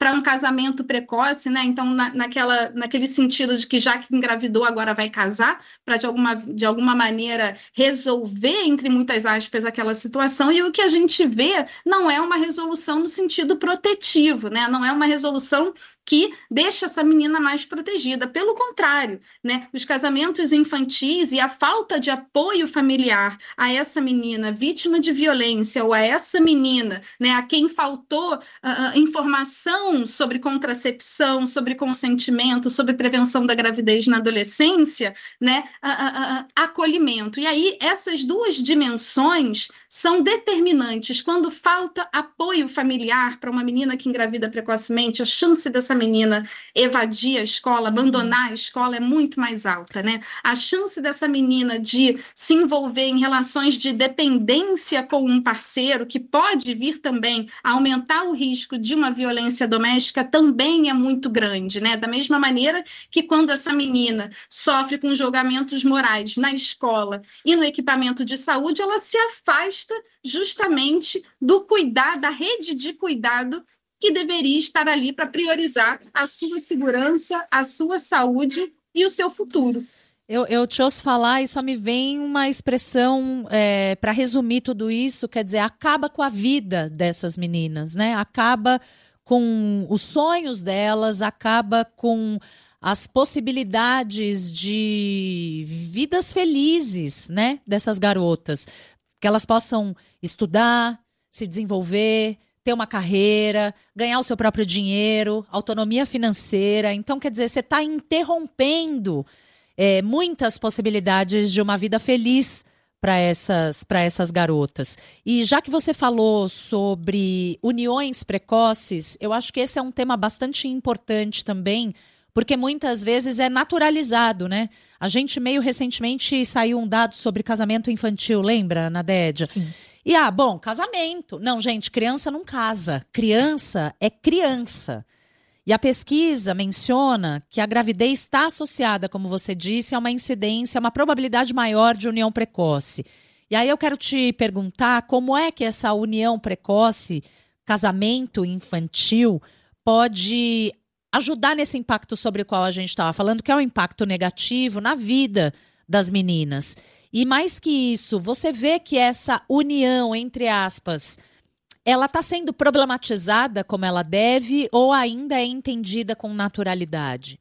para um casamento precoce, né? Então, naquele sentido de que já que engravidou, agora vai casar, para de alguma maneira resolver, entre muitas aspas, aquela situação, e o que a gente vê não é uma resolução no sentido protetivo, né? Não é uma resolução que deixa essa menina mais protegida. Pelo contrário, né? Os casamentos infantis e a falta de apoio familiar a essa menina vítima de violência ou a essa menina, né, a quem faltou informação sobre contracepção, sobre consentimento, sobre prevenção da gravidez na adolescência, né, acolhimento. E aí essas duas dimensões são determinantes. Quando falta apoio familiar para uma menina que engravida precocemente, a chance dessa menina evadir a escola, abandonar a escola é muito mais alta, né? A chance dessa menina de se envolver em relações de dependência com um parceiro, que pode vir também a aumentar o risco de uma violência doméstica, também é muito grande, né? Da mesma maneira que quando essa menina sofre com julgamentos morais na escola e no equipamento de saúde, ela se afasta justamente do cuidado, da rede de cuidado que deveria estar ali para priorizar a sua segurança, a sua saúde e o seu futuro. Eu te ouço falar e só me vem uma expressão para resumir tudo isso, quer dizer, acaba com a vida dessas meninas, né? Acaba com os sonhos delas, acaba com as possibilidades de vidas felizes, né? Dessas garotas, que elas possam estudar, se desenvolver, ter uma carreira, ganhar o seu próprio dinheiro, autonomia financeira. Então, quer dizer, você está interrompendo muitas possibilidades de uma vida feliz para essas garotas. E já que você falou sobre uniões precoces, eu acho que esse é um tema bastante importante também, porque muitas vezes é naturalizado, né? A gente meio recentemente saiu um dado sobre casamento infantil, lembra, Nadédia? Sim. E, bom, casamento. Não, gente, criança não casa. Criança é criança. E a pesquisa menciona que a gravidez está associada, como você disse, a uma incidência, a uma probabilidade maior de união precoce. E aí eu quero te perguntar como é que essa união precoce, casamento infantil, pode ajudar nesse impacto sobre o qual a gente estava falando, que é um impacto negativo na vida das meninas. E mais que isso, você vê que essa união, entre aspas, ela está sendo problematizada como ela deve ou ainda é entendida com naturalidade?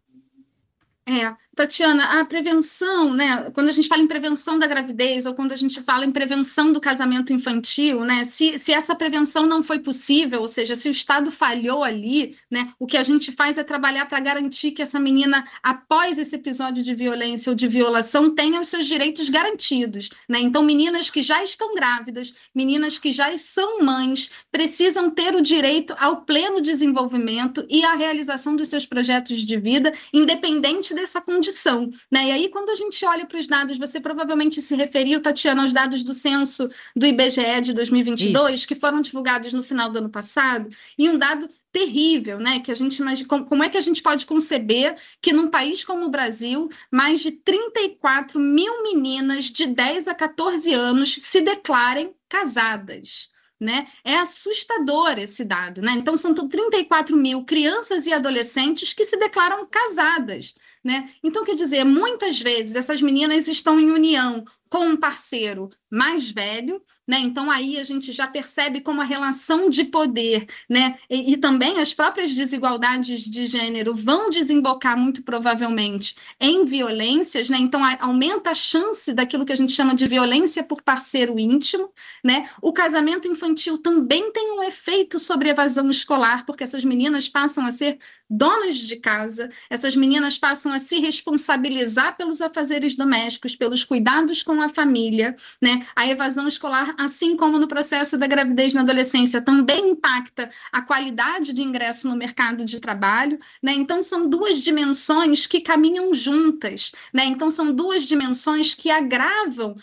Tatiana, a prevenção, né? Quando a gente fala em prevenção da gravidez ou quando a gente fala em prevenção do casamento infantil, né? Se essa prevenção não foi possível, ou seja, se o Estado falhou ali, né? O que a gente faz é trabalhar para garantir que essa menina, após esse episódio de violência ou de violação, tenha os seus direitos garantidos, né? Então, meninas que já estão grávidas, meninas que já são mães, precisam ter o direito ao pleno desenvolvimento e à realização dos seus projetos de vida, independente dessa condição, né? E aí, quando a gente olha para os dados, você provavelmente se referiu, Tatiana, aos dados do censo do IBGE de 2022, Isso. que foram divulgados no final do ano passado, e um dado terrível, né? Que a gente imagina, como é que a gente pode conceber que num país como o Brasil, mais de 34 mil meninas de 10 a 14 anos se declarem casadas? Né? É assustador esse dado, né? Então, são 34 mil crianças e adolescentes que se declaram casadas, né? Então, quer dizer, muitas vezes essas meninas estão em união com um parceiro mais velho, né? Então aí a gente já percebe como a relação de poder, né? E também as próprias desigualdades de gênero vão desembocar muito provavelmente em violências, né? Então aumenta a chance daquilo que a gente chama de violência por parceiro íntimo, né? O casamento infantil também tem um efeito sobre a evasão escolar, porque essas meninas passam a ser donas de casa, essas meninas passam a se responsabilizar pelos afazeres domésticos, pelos cuidados com a família, né? A evasão escolar, assim como no processo da gravidez na adolescência, também impacta a qualidade de ingresso no mercado de trabalho, né? Então, são duas dimensões que caminham juntas, né? Então, são duas dimensões que agravam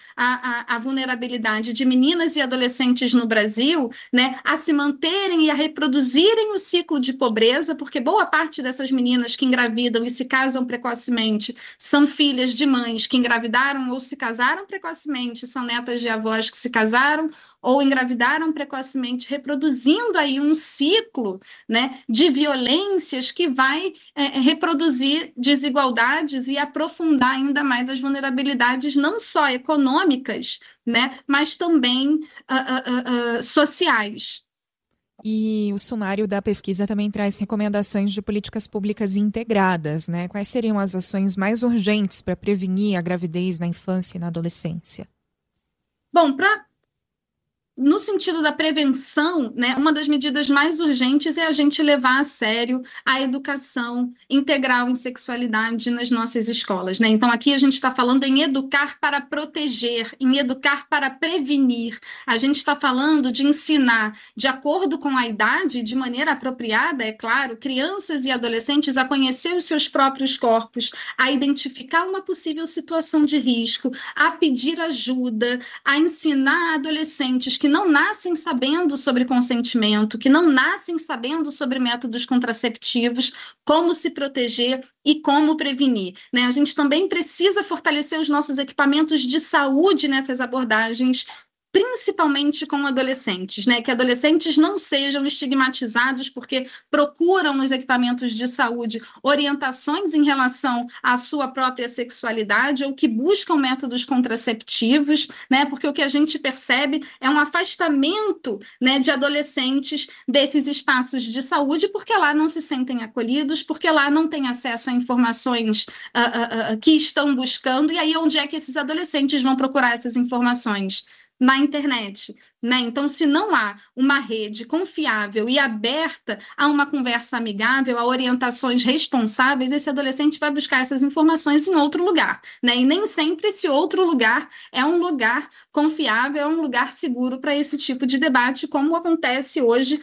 a vulnerabilidade de meninas e adolescentes no Brasil, né? A se manterem e a reproduzirem o ciclo de pobreza, porque boa parte dessas meninas que engravidam e se casam precocemente são filhas de mães que engravidaram ou se casaram precocemente, são netas de avós que se casaram casaram ou engravidaram precocemente, reproduzindo aí um ciclo, né, de violências que vai reproduzir desigualdades e aprofundar ainda mais as vulnerabilidades não só econômicas, né, mas também sociais. E o sumário da pesquisa também traz recomendações de políticas públicas integradas, né? Quais seriam as ações mais urgentes para prevenir a gravidez na infância e na adolescência? Bom, no sentido da prevenção, né, uma das medidas mais urgentes é a gente levar a sério a educação integral em sexualidade nas nossas escolas, né? Então, aqui a gente está falando em educar para proteger, em educar para prevenir. A gente está falando de ensinar, de acordo com a idade, de maneira apropriada, é claro, crianças e adolescentes a conhecer os seus próprios corpos, a identificar uma possível situação de risco, a pedir ajuda, a ensinar adolescentes que não nascem sabendo sobre consentimento, que não nascem sabendo sobre métodos contraceptivos, como se proteger e como prevenir, né? A gente também precisa fortalecer os nossos equipamentos de saúde nessas abordagens, principalmente com adolescentes, né? Que adolescentes não sejam estigmatizados porque procuram nos equipamentos de saúde orientações em relação à sua própria sexualidade ou que buscam métodos contraceptivos, né? Porque o que a gente percebe é um afastamento, né, de adolescentes desses espaços de saúde porque lá não se sentem acolhidos, porque lá não têm acesso a informações que estão buscando, e aí onde é que esses adolescentes vão procurar essas informações? Na internet, né? Então, se não há uma rede confiável e aberta a uma conversa amigável, a orientações responsáveis, esse adolescente vai buscar essas informações em outro lugar, né? E nem sempre esse outro lugar é um lugar confiável, é um lugar seguro para esse tipo de debate, como acontece hoje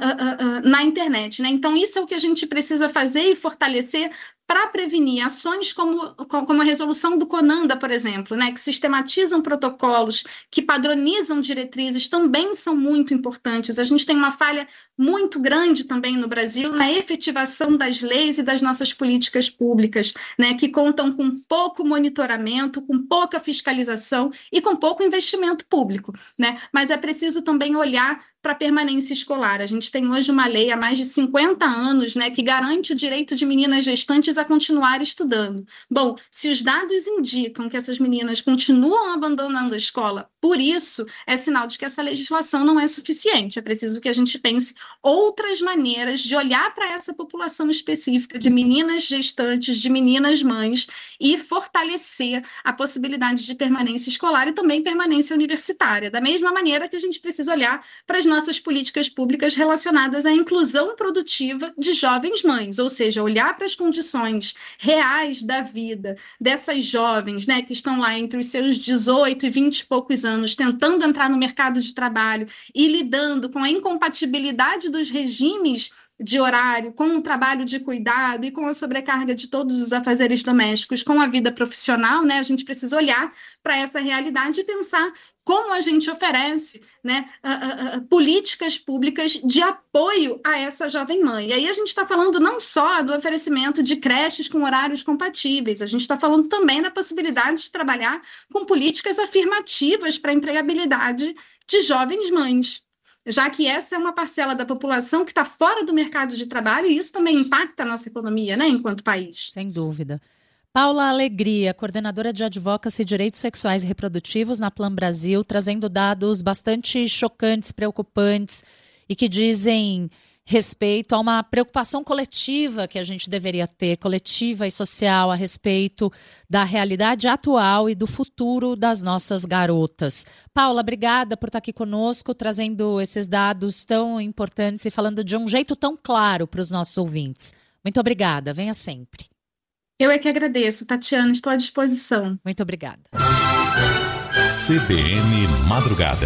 na internet, né? Então, isso é o que a gente precisa fazer e fortalecer para prevenir ações como a resolução do CONANDA, por exemplo, né, que sistematizam protocolos, que padronizam diretrizes, também são muito importantes. A gente tem uma falha muito grande também no Brasil na efetivação das leis e das nossas políticas públicas, né, que contam com pouco monitoramento, com pouca fiscalização e com pouco investimento público, né? Mas é preciso também olhar para a permanência escolar. A gente tem hoje uma lei há mais de 50 anos, né, que garante o direito de meninas gestantes a continuar estudando. Bom, se os dados indicam que essas meninas continuam abandonando a escola, por isso é sinal de que essa legislação não é suficiente. É preciso que a gente pense outras maneiras de olhar para essa população específica de meninas gestantes, de meninas mães, e fortalecer a possibilidade de permanência escolar e também permanência universitária. Da mesma maneira que a gente precisa olhar para as nossas políticas públicas relacionadas à inclusão produtiva de jovens mães, ou seja, olhar para as condições reais da vida dessas jovens, né, que estão lá entre os seus 18 e 20 e poucos anos, tentando entrar no mercado de trabalho e lidando com a incompatibilidade dos regimes de horário, com o trabalho de cuidado e com a sobrecarga de todos os afazeres domésticos, com a vida profissional, né? A gente precisa olhar para essa realidade e pensar como a gente oferece, né, políticas públicas de apoio a essa jovem mãe. E aí a gente está falando não só do oferecimento de creches com horários compatíveis, a gente está falando também da possibilidade de trabalhar com políticas afirmativas para a empregabilidade de jovens mães, já que essa é uma parcela da população que está fora do mercado de trabalho e isso também impacta a nossa economia, né, enquanto país. Sem dúvida. Paula Alegria, coordenadora de Advocacy e Direitos Sexuais e Reprodutivos na Plan Brasil, trazendo dados bastante chocantes, preocupantes e que dizem respeito a uma preocupação coletiva que a gente deveria ter, coletiva e social, a respeito da realidade atual e do futuro das nossas garotas. Paula, obrigada por estar aqui conosco, trazendo esses dados tão importantes e falando de um jeito tão claro para os nossos ouvintes. Muito obrigada, venha sempre. Eu é que agradeço, Tatiana, estou à disposição. Muito obrigada. CBN Madrugada.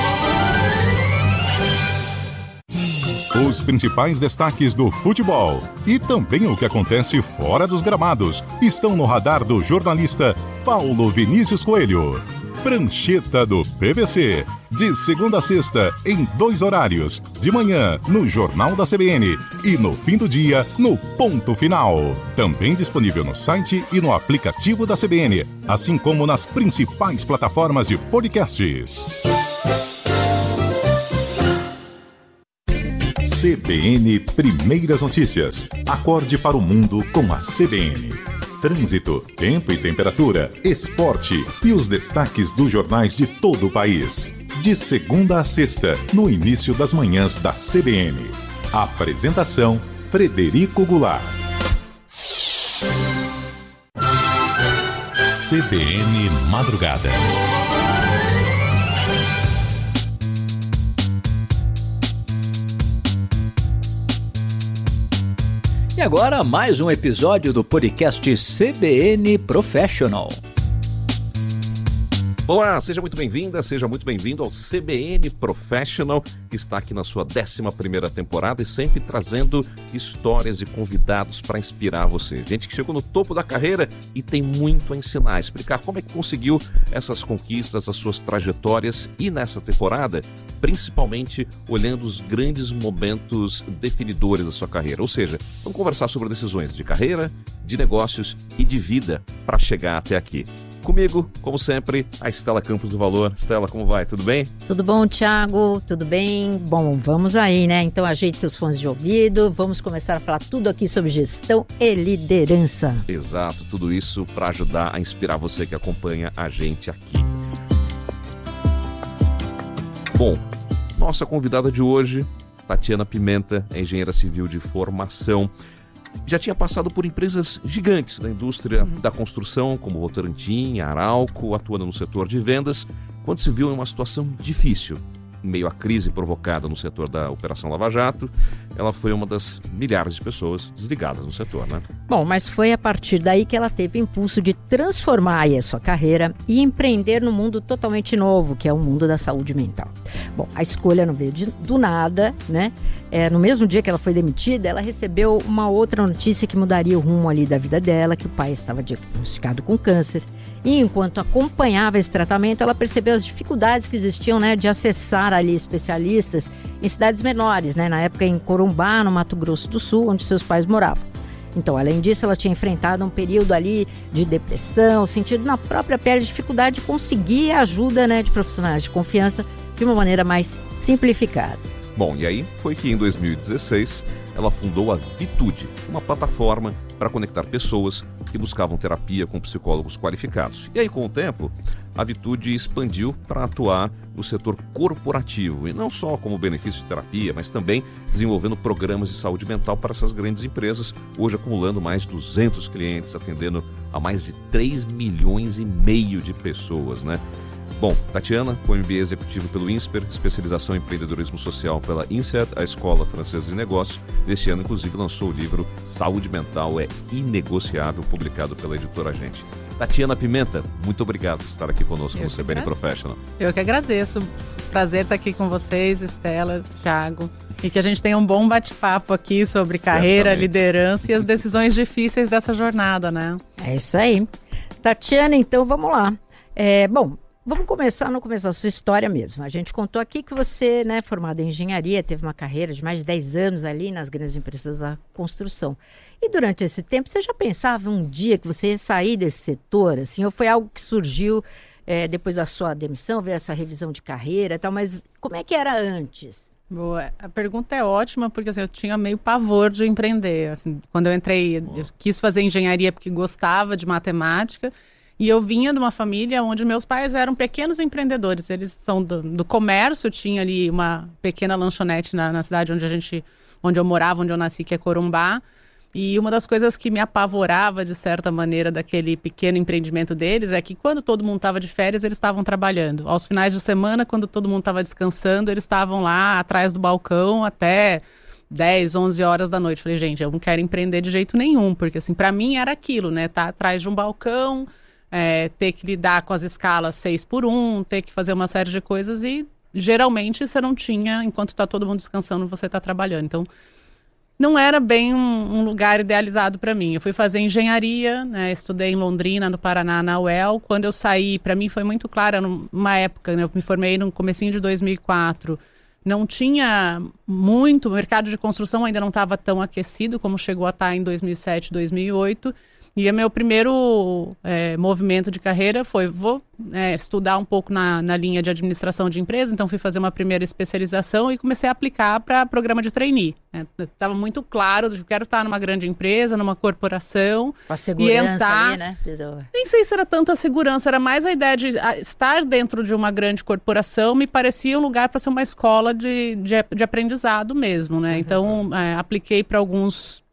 Os principais destaques do futebol e também o que acontece fora dos gramados estão no radar do jornalista Paulo Vinícius Coelho. Prancheta do PVC, de segunda a sexta, em 2 horários, de manhã no Jornal da CBN e no fim do dia no Ponto Final. Também disponível no site e no aplicativo da CBN, assim como nas principais plataformas de podcasts. CBN Primeiras Notícias. Acorde para o mundo com a CBN. Trânsito, tempo e temperatura, esporte e os destaques dos jornais de todo o país. De segunda a sexta, no início das manhãs da CBN. Apresentação, Frederico Goulart. CBN Madrugada. E agora, mais um episódio do podcast CBN Professional. Olá, seja muito bem-vinda, seja muito bem-vindo ao CBN Professional, que está aqui na sua 11ª temporada e sempre trazendo histórias e convidados para inspirar você. Gente que chegou no topo da carreira e tem muito a ensinar, explicar como é que conseguiu essas conquistas, as suas trajetórias e nessa temporada, principalmente olhando os grandes momentos definidores da sua carreira. Ou seja, vamos conversar sobre decisões de carreira, de negócios e de vida para chegar até aqui. Comigo, como sempre, a Estela Campos do Valor. Estela, como vai? Tudo bem? Tudo bom, Thiago? Tudo bem? Bom, vamos aí, né? Então ajeite seus fones de ouvido, vamos começar a falar tudo aqui sobre gestão e liderança. Exato, tudo isso para ajudar a inspirar você que acompanha a gente aqui. Bom, nossa convidada de hoje, Tatiana Pimenta, é engenheira civil de formação. Já tinha passado por empresas gigantes da indústria da construção, como Votorantim, Arauco, atuando no setor de vendas, quando se viu em uma situação difícil. Em meio à crise provocada no setor da Operação Lava Jato, ela foi uma das milhares de pessoas desligadas no setor, né? Bom, mas foi a partir daí que ela teve o impulso de transformar aí a sua carreira e empreender num mundo totalmente novo, que é o mundo da saúde mental. Bom, a escolha não veio do nada, né? No mesmo dia que ela foi demitida, ela recebeu uma outra notícia que mudaria o rumo ali da vida dela, que o pai estava diagnosticado com câncer. E enquanto acompanhava esse tratamento, ela percebeu as dificuldades que existiam, né, de acessar ali especialistas em cidades menores, né, na época em Corumbá, no Mato Grosso do Sul, onde seus pais moravam. Então, além disso, ela tinha enfrentado um período ali de depressão, sentido na própria pele dificuldade de conseguir a ajuda, né, de profissionais de confiança de uma maneira mais simplificada. Bom, e aí foi que em 2016 ela fundou a Vitude, uma plataforma para conectar pessoas que buscavam terapia com psicólogos qualificados. E aí, com o tempo, a Vitude expandiu para atuar no setor corporativo, e não só como benefício de terapia, mas também desenvolvendo programas de saúde mental para essas grandes empresas, hoje acumulando mais de 200 clientes, atendendo a mais de 3,5 milhões de pessoas, né? Bom, Tatiana, com MBA executivo pelo INSPER, especialização em empreendedorismo social pela INSEAD, a Escola Francesa de Negócios. Deste ano, inclusive, lançou o livro Saúde Mental é Inegociável, publicado pela editora Gente. Tatiana Pimenta, muito obrigado por estar aqui conosco no CBN Professional. Eu que agradeço. Prazer estar aqui com vocês, Estela, Thiago. E que a gente tenha um bom bate-papo aqui sobre carreira, certamente, liderança e as decisões difíceis dessa jornada, né? É isso aí. Tatiana, então vamos lá. Vamos começar da sua história mesmo. A gente contou aqui que você, né, formada em engenharia, teve uma carreira de mais de 10 anos ali nas grandes empresas da construção. E durante esse tempo, você já pensava um dia que você ia sair desse setor, assim, ou foi algo que surgiu depois da sua demissão, veio essa revisão de carreira e tal, mas como é que era antes? Boa, a pergunta é ótima, porque assim, eu tinha meio pavor de empreender. Assim, quando eu entrei, eu quis fazer engenharia porque gostava de matemática. E eu vinha de uma família onde meus pais eram pequenos empreendedores. Eles são do comércio. Tinha ali uma pequena lanchonete na cidade onde eu morava, onde eu nasci, que é Corumbá. E uma das coisas que me apavorava, de certa maneira, daquele pequeno empreendimento deles, é que quando todo mundo estava de férias, eles estavam trabalhando. Aos finais de semana, quando todo mundo estava descansando, eles estavam lá atrás do balcão até 10, 11 horas da noite. Falei, gente, eu não quero empreender de jeito nenhum, porque assim, para mim era aquilo, né? Tá atrás de um balcão, ter que lidar com as escalas 6x1, ter que fazer uma série de coisas e geralmente você não tinha, enquanto está todo mundo descansando, você está trabalhando. Então, não era bem um lugar idealizado para mim. Eu fui fazer engenharia, né, estudei em Londrina, no Paraná, na UEL. Quando eu saí, para mim foi muito claro, numa época, né, eu me formei no comecinho de 2004, não tinha muito, o mercado de construção ainda não estava tão aquecido como chegou a estar em 2007, 2008, E o meu primeiro movimento de carreira foi, vou estudar um pouco na linha de administração de empresa, então fui fazer uma primeira especialização e comecei a aplicar para programa de trainee. Estava muito claro, eu quero estar numa grande empresa, numa corporação. Com a segurança e entrar... ali, né? Nem sei se era tanto a segurança, era mais a ideia de estar dentro de uma grande corporação, me parecia um lugar para ser uma escola de aprendizado mesmo, né? Então, apliquei para alguns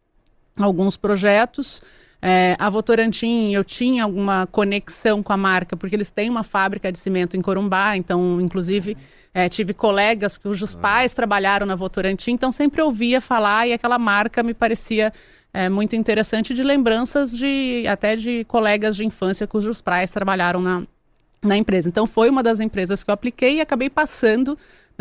projetos. A Votorantim, eu tinha alguma conexão com a marca, porque eles têm uma fábrica de cimento em Corumbá, então, inclusive, tive colegas cujos pais trabalharam na Votorantim, então sempre ouvia falar e aquela marca me parecia muito interessante, de lembranças até de colegas de infância cujos pais trabalharam na empresa. Então, foi uma das empresas que eu apliquei e acabei passando.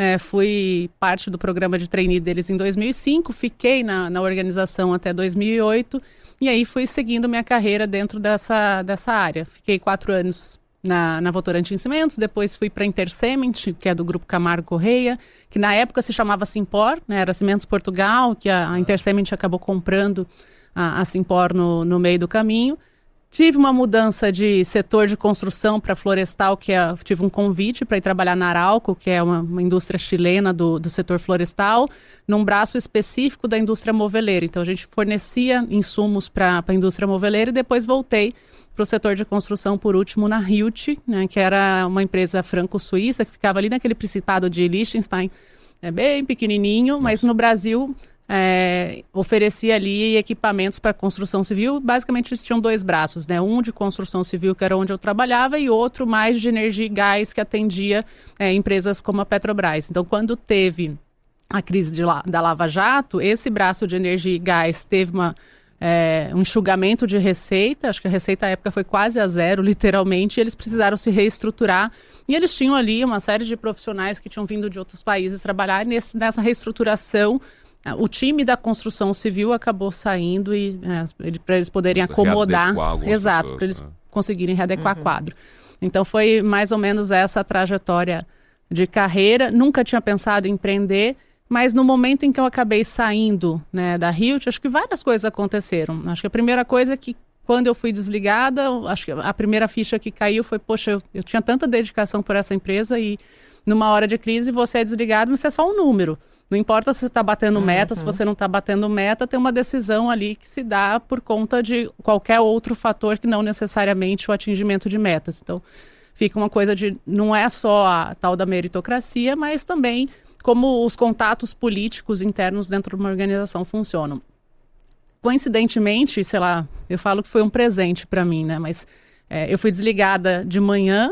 Fui parte do programa de trainee deles em 2005, fiquei na organização até 2008, e aí fui seguindo minha carreira dentro dessa área. Fiquei 4 anos na Votorantim Cimentos, depois fui para a Intersement, que é do Grupo Camargo Correia, que na época se chamava Simpor, né, era Cimentos Portugal, que a Intersement acabou comprando a Simpor no meio do caminho. Tive uma mudança de setor de construção para florestal, tive um convite para ir trabalhar na Arauco, que é uma indústria chilena do setor florestal, num braço específico da indústria moveleira. Então, a gente fornecia insumos para a indústria moveleira e depois voltei para o setor de construção, por último, na Hilt, né, que era uma empresa franco-suíça, que ficava ali naquele Principado de Liechtenstein, bem pequenininho, mas no Brasil... oferecia ali equipamentos para construção civil. Basicamente eles tinham 2 braços, né? Um de construção civil, que era onde eu trabalhava, e outro mais de energia e gás, que atendia empresas como a Petrobras. Então, quando teve a crise da Lava Jato, esse braço de energia e gás teve um enxugamento de receita. Acho que a receita à época foi quase a zero, literalmente, e eles precisaram se reestruturar. E eles tinham ali uma série de profissionais que tinham vindo de outros países trabalhar nessa reestruturação. O time da construção civil acabou saindo para eles poderem acomodar. Exato, para eles conseguirem readequar quadro. Então foi mais ou menos essa trajetória de carreira. Nunca tinha pensado em empreender, mas no momento em que eu acabei saindo, né, da Hilt, acho que várias coisas aconteceram. Acho que a primeira coisa é que, quando eu fui desligada, acho que a primeira ficha que caiu foi, poxa, eu tinha tanta dedicação por essa empresa e numa hora de crise você é desligado, mas você é só um número. Não importa se você está batendo meta, se você não está batendo meta, tem uma decisão ali que se dá por conta de qualquer outro fator que não necessariamente o atingimento de metas. Então, fica uma coisa de, não é só a tal da meritocracia, mas também como os contatos políticos internos dentro de uma organização funcionam. Coincidentemente, sei lá, eu falo que foi um presente para mim, né? Mas eu fui desligada de manhã,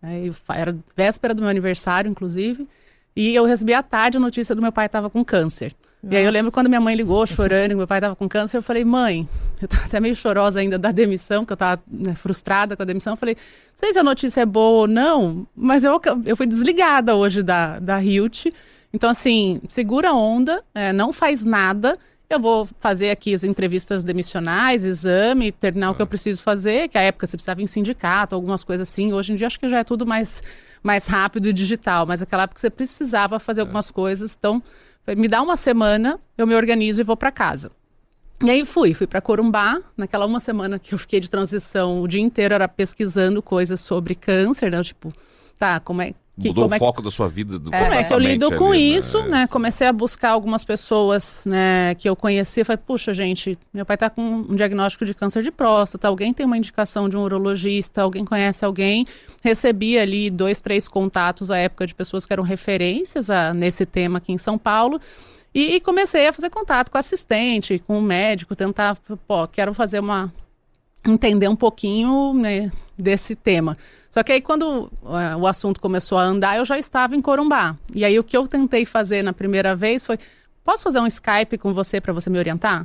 era véspera do meu aniversário, inclusive, e eu recebi à tarde a notícia do meu pai estava com câncer. Nossa. E aí eu lembro quando minha mãe ligou chorando, que meu pai estava com câncer, eu falei, mãe, eu estava até meio chorosa ainda da demissão, que eu estava frustrada com a demissão, eu falei, não sei se a notícia é boa ou não, mas eu fui desligada hoje da Hilt. Então, assim, segura a onda, não faz nada, eu vou fazer aqui as entrevistas demissionais, exame, terminar o que eu preciso fazer, que à época você precisava em sindicato, algumas coisas assim, hoje em dia acho que já é tudo mais rápido e digital, mas naquela época você precisava fazer algumas coisas, então me dá uma semana, eu me organizo e vou para casa. E aí fui para Corumbá, naquela uma semana que eu fiquei de transição, o dia inteiro era pesquisando coisas sobre câncer, né, tipo, tá, como é... Mudou o foco da sua vida. Como é que eu lido com isso, né? Comecei a buscar algumas pessoas, né, que eu conhecia. Falei, puxa, gente, meu pai tá com um diagnóstico de câncer de próstata. Alguém tem uma indicação de um urologista? Alguém conhece alguém? Recebi ali 2, 3 contatos à época de pessoas que eram referências nesse tema aqui em São Paulo. E comecei a fazer contato com o assistente, com o médico, tentar, quero fazer entender um pouquinho, né, desse tema. Só que aí quando o assunto começou a andar, eu já estava em Corumbá. E aí o que eu tentei fazer na primeira vez foi, posso fazer um Skype com você para você me orientar?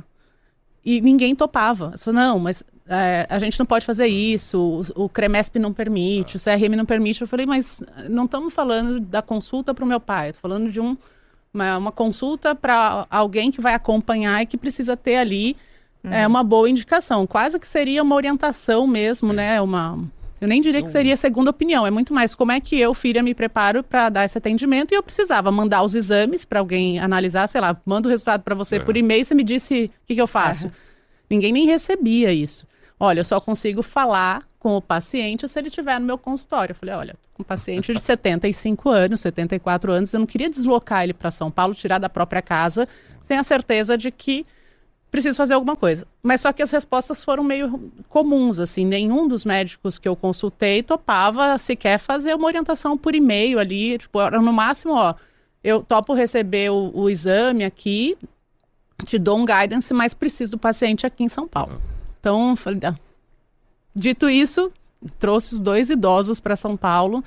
E ninguém topava. Eu falei, não, mas a gente não pode fazer isso, o CREMESP não permite, o CRM não permite. Eu falei, mas não estamos falando da consulta para o meu pai, estou falando de uma consulta para alguém que vai acompanhar e que precisa ter ali uma boa indicação. Quase que seria uma orientação mesmo, né? Eu nem diria que seria segunda opinião, é muito mais como é que eu, filha, me preparo para dar esse atendimento, e eu precisava mandar os exames para alguém analisar, sei lá, mando o resultado para você por e-mail, você me disse o que eu faço. Ninguém nem recebia isso. olha, eu só consigo falar com o paciente se ele estiver no meu consultório. Eu falei, olha, tô com um paciente de 75 anos, 74 anos, eu não queria deslocar ele para São Paulo, tirar da própria casa, sem a certeza de que preciso fazer alguma coisa. Mas só que as respostas foram meio comuns, assim, nenhum dos médicos que eu consultei topava sequer fazer uma orientação por e-mail ali, tipo, no máximo, ó, eu topo receber o exame aqui, te dou um guidance, mas preciso do paciente aqui em São Paulo. Então, falei, dito isso, trouxe os 2 idosos para São Paulo,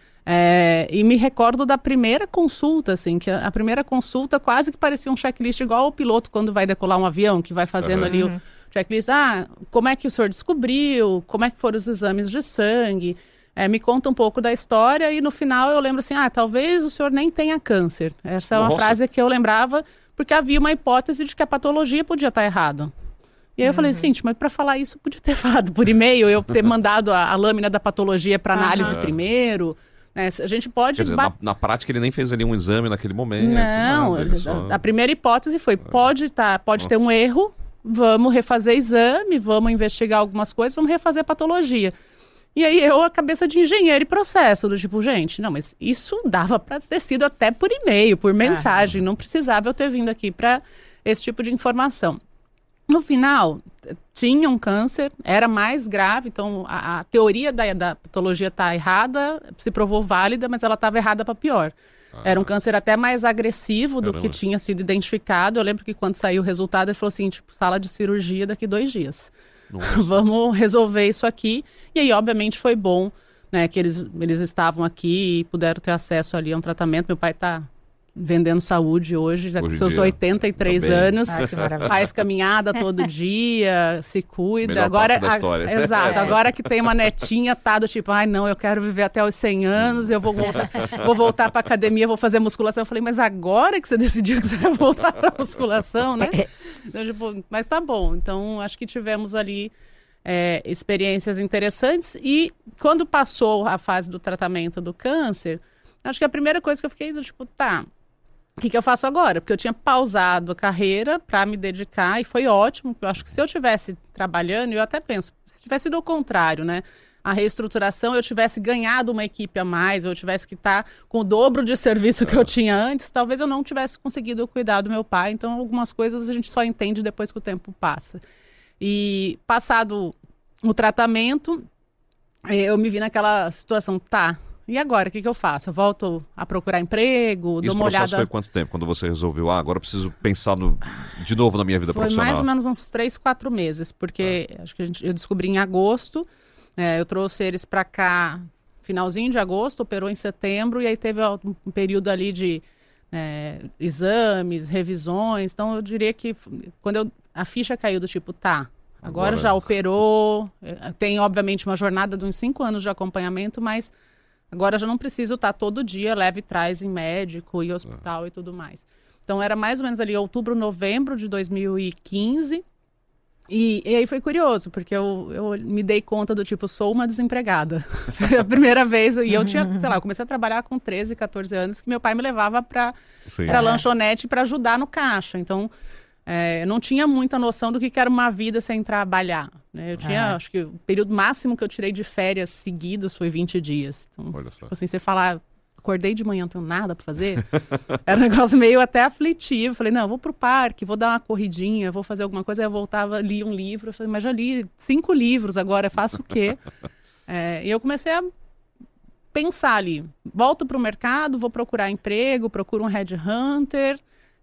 e me recordo da primeira consulta, assim, que a primeira consulta quase que parecia um checklist igual o piloto quando vai decolar um avião, que vai fazendo ali o checklist. Como é que o senhor descobriu? Como é que foram os exames de sangue? Me conta um pouco da história e no final eu lembro assim, talvez o senhor nem tenha câncer. Essa é uma frase que eu lembrava, porque havia uma hipótese de que a patologia podia estar errada. E aí eu falei, gente, mas para falar isso podia ter falado por e-mail, eu ter mandado a lâmina da patologia para análise primeiro. A gente pode... Quer dizer, na prática ele nem fez ali um exame naquele momento. Não, a primeira hipótese foi, pode ter um erro, vamos refazer exame, vamos investigar algumas coisas, vamos refazer a patologia. E aí a cabeça de engenheiro e processo, do tipo, gente, não, mas isso dava para ter sido até por e-mail, por mensagem, não precisava eu ter vindo aqui para esse tipo de informação. No final, tinha um câncer, era mais grave, então a teoria da patologia está errada, se provou válida, mas ela estava errada para pior. Era um câncer até mais agressivo do que tinha sido identificado. Eu lembro que quando saiu o resultado, ele falou assim, tipo, sala de cirurgia daqui 2 dias. Vamos resolver isso aqui. E aí, obviamente, foi bom, né, que eles estavam aqui e puderam ter acesso ali a um tratamento. Meu pai está vendendo saúde hoje, já com seus 83 anos, faz caminhada todo dia, se cuida. Melhor agora, da história. Exato, agora que tem uma netinha, tá do tipo, não, eu quero viver até os 100 anos, eu vou voltar para academia, vou fazer musculação. Eu falei, mas agora que você decidiu que você vai voltar para musculação, né? Então, tipo, mas tá bom. Então, acho que tivemos ali experiências interessantes e quando passou a fase do tratamento do câncer, acho que a primeira coisa que eu fiquei, tipo, o que eu faço agora? Porque eu tinha pausado a carreira para me dedicar e foi ótimo. Eu acho que se eu estivesse trabalhando, eu até penso, se tivesse sido o contrário, né? A reestruturação, eu tivesse ganhado uma equipe a mais, eu tivesse que estar com o dobro de serviço que eu tinha antes, talvez eu não tivesse conseguido cuidar do meu pai. Então, algumas coisas a gente só entende depois que o tempo passa. E passado o tratamento, eu me vi naquela situação, e agora, o que eu faço? Eu volto a procurar emprego, dou uma olhada... Isso foi quanto tempo, quando você resolveu, agora eu preciso pensar de novo na minha vida profissional? Foi mais ou menos uns 3, 4 meses, porque acho que eu descobri em agosto, eu trouxe eles para cá finalzinho de agosto, operou em setembro, e aí teve um período ali de exames, revisões, então eu diria que quando a ficha caiu do tipo, agora já operou, tem obviamente uma jornada de uns 5 anos de acompanhamento, mas... Agora já não preciso estar todo dia, leve e traz em médico e hospital e tudo mais. Então era mais ou menos ali outubro, novembro de 2015. E aí foi curioso, porque eu me dei conta do tipo, sou uma desempregada. Foi a primeira vez, e eu tinha, sei lá, eu comecei a trabalhar com 13, 14 anos, que meu pai me levava para lanchonete para ajudar no caixa. Então... eu não tinha muita noção do que era uma vida sem trabalhar, né? Eu tinha, acho que o período máximo que eu tirei de férias seguidos foi 20 dias. Então, tipo assim, você falar, acordei de manhã, não tenho nada para fazer, era um negócio meio até aflitivo. Falei, não, eu vou pro parque, vou dar uma corridinha, vou fazer alguma coisa. Aí eu voltava, li um livro, eu falei, mas já li 5 livros agora, faço o quê? E eu comecei a pensar ali, volto pro mercado, vou procurar emprego, procuro um headhunter...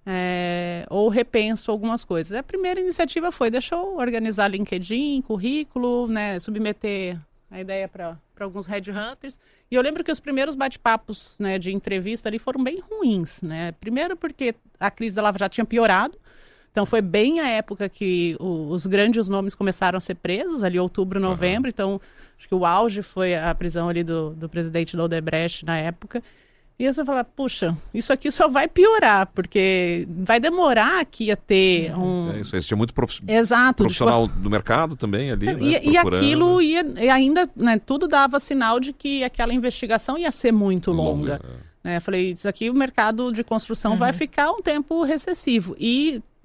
ou repenso algumas coisas. A primeira iniciativa foi, deixa eu organizar LinkedIn, currículo, né, submeter a ideia para alguns headhunters. E eu lembro que os primeiros bate-papos, né, de entrevista ali foram bem ruins, né? Primeiro porque a crise da Lava Jato tinha piorado, então foi bem a época que os grandes nomes começaram a ser presos, ali outubro, novembro, então acho que o auge foi a prisão ali do presidente da Odebrecht na época. E aí você fala, puxa, isso aqui só vai piorar, porque vai demorar aqui a ter Isso, existia muito Exato, profissional do mercado também ali, né, e aquilo ia, e ainda, né, tudo dava sinal de que aquela investigação ia ser muito longa. Né? Eu falei, isso aqui o mercado de construção vai ficar um tempo recessivo. E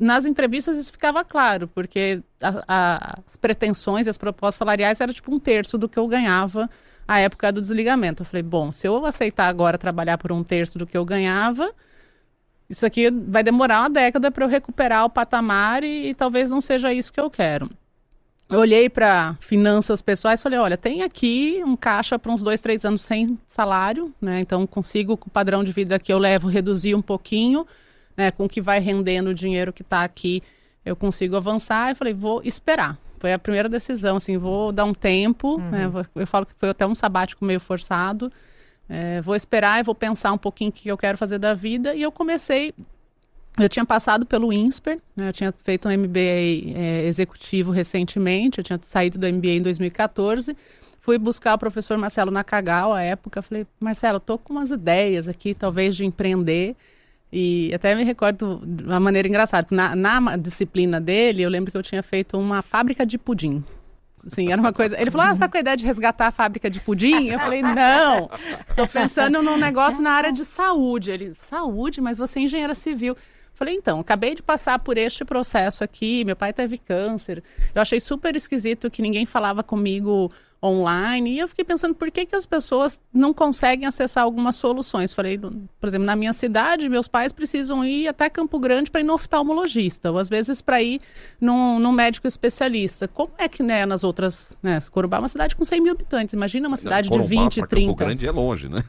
nas entrevistas isso ficava claro, porque as pretensões e as propostas salariais eram tipo 1/3 do que eu ganhava à época do desligamento. Eu falei, bom, se eu aceitar agora trabalhar por 1/3 do que eu ganhava, isso aqui vai demorar uma década para eu recuperar o patamar e talvez não seja isso que eu quero. Eu olhei para finanças pessoais e falei, olha, tem aqui um caixa para uns 2, 3 anos sem salário, né? Então consigo, com o padrão de vida que eu levo, reduzir um pouquinho, né? Com o que vai rendendo o dinheiro que está aqui, eu consigo avançar. E falei, vou esperar. Foi a primeira decisão, assim, vou dar um tempo, né? Eu falo que foi até um sabático meio forçado. Vou esperar e vou pensar um pouquinho o que eu quero fazer da vida. E eu comecei... Eu tinha passado pelo INSPER, né? Eu tinha feito um MBA executivo recentemente, eu tinha saído do MBA em 2014, fui buscar o professor Marcelo Nakagawa à época, falei, Marcelo, estou com umas ideias aqui, talvez de empreender, e até me recordo de uma maneira engraçada, na disciplina dele, eu lembro que eu tinha feito uma fábrica de pudim. Assim, era uma coisa... Ele falou, você está com a ideia de resgatar a fábrica de pudim? Eu falei, não, estou pensando num negócio na área de saúde. Ele, saúde? Mas você é engenheira civil. Falei, então, acabei de passar por este processo aqui, meu pai teve câncer, eu achei super esquisito que ninguém falava comigo online, e eu fiquei pensando por que as pessoas não conseguem acessar algumas soluções. Falei, por exemplo, na minha cidade, meus pais precisam ir até Campo Grande para ir no oftalmologista, ou às vezes para ir num médico especialista. Como é que, né, nas outras, né, Corumbá é uma cidade com 100 mil habitantes, imagina uma cidade de 20, 30. Campo Grande é longe, né?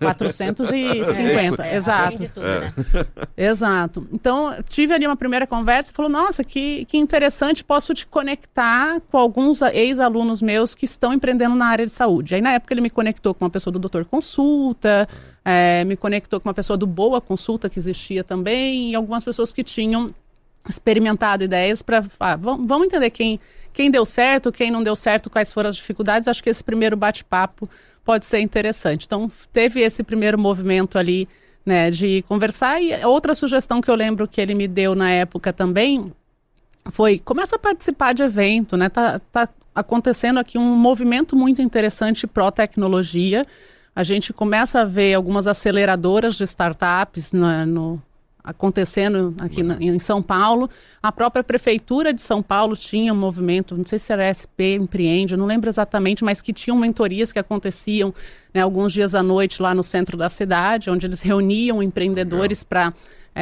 450, exato. Tudo, né? Exato. Então, tive ali uma primeira conversa e falou, nossa, que interessante, posso te conectar com alguns ex-alunos meus que estão empreendendo na área de saúde. Aí, na época, ele me conectou com uma pessoa do Doutor Consulta, me conectou com uma pessoa do Boa Consulta, que existia também, e algumas pessoas que tinham experimentado ideias para... vamos entender quem deu certo, quem não deu certo, quais foram as dificuldades. Acho que esse primeiro bate-papo pode ser interessante. Então, teve esse primeiro movimento ali, né, de conversar. E outra sugestão que eu lembro que ele me deu na época também foi, começa a participar de evento, né? Tá acontecendo aqui um movimento muito interessante pró-tecnologia. A gente começa a ver algumas aceleradoras de startups acontecendo aqui em São Paulo. A própria Prefeitura de São Paulo tinha um movimento, não sei se era SP Empreende, eu não lembro exatamente, mas que tinham mentorias que aconteciam, né, alguns dias à noite lá no centro da cidade, onde eles reuniam empreendedores para...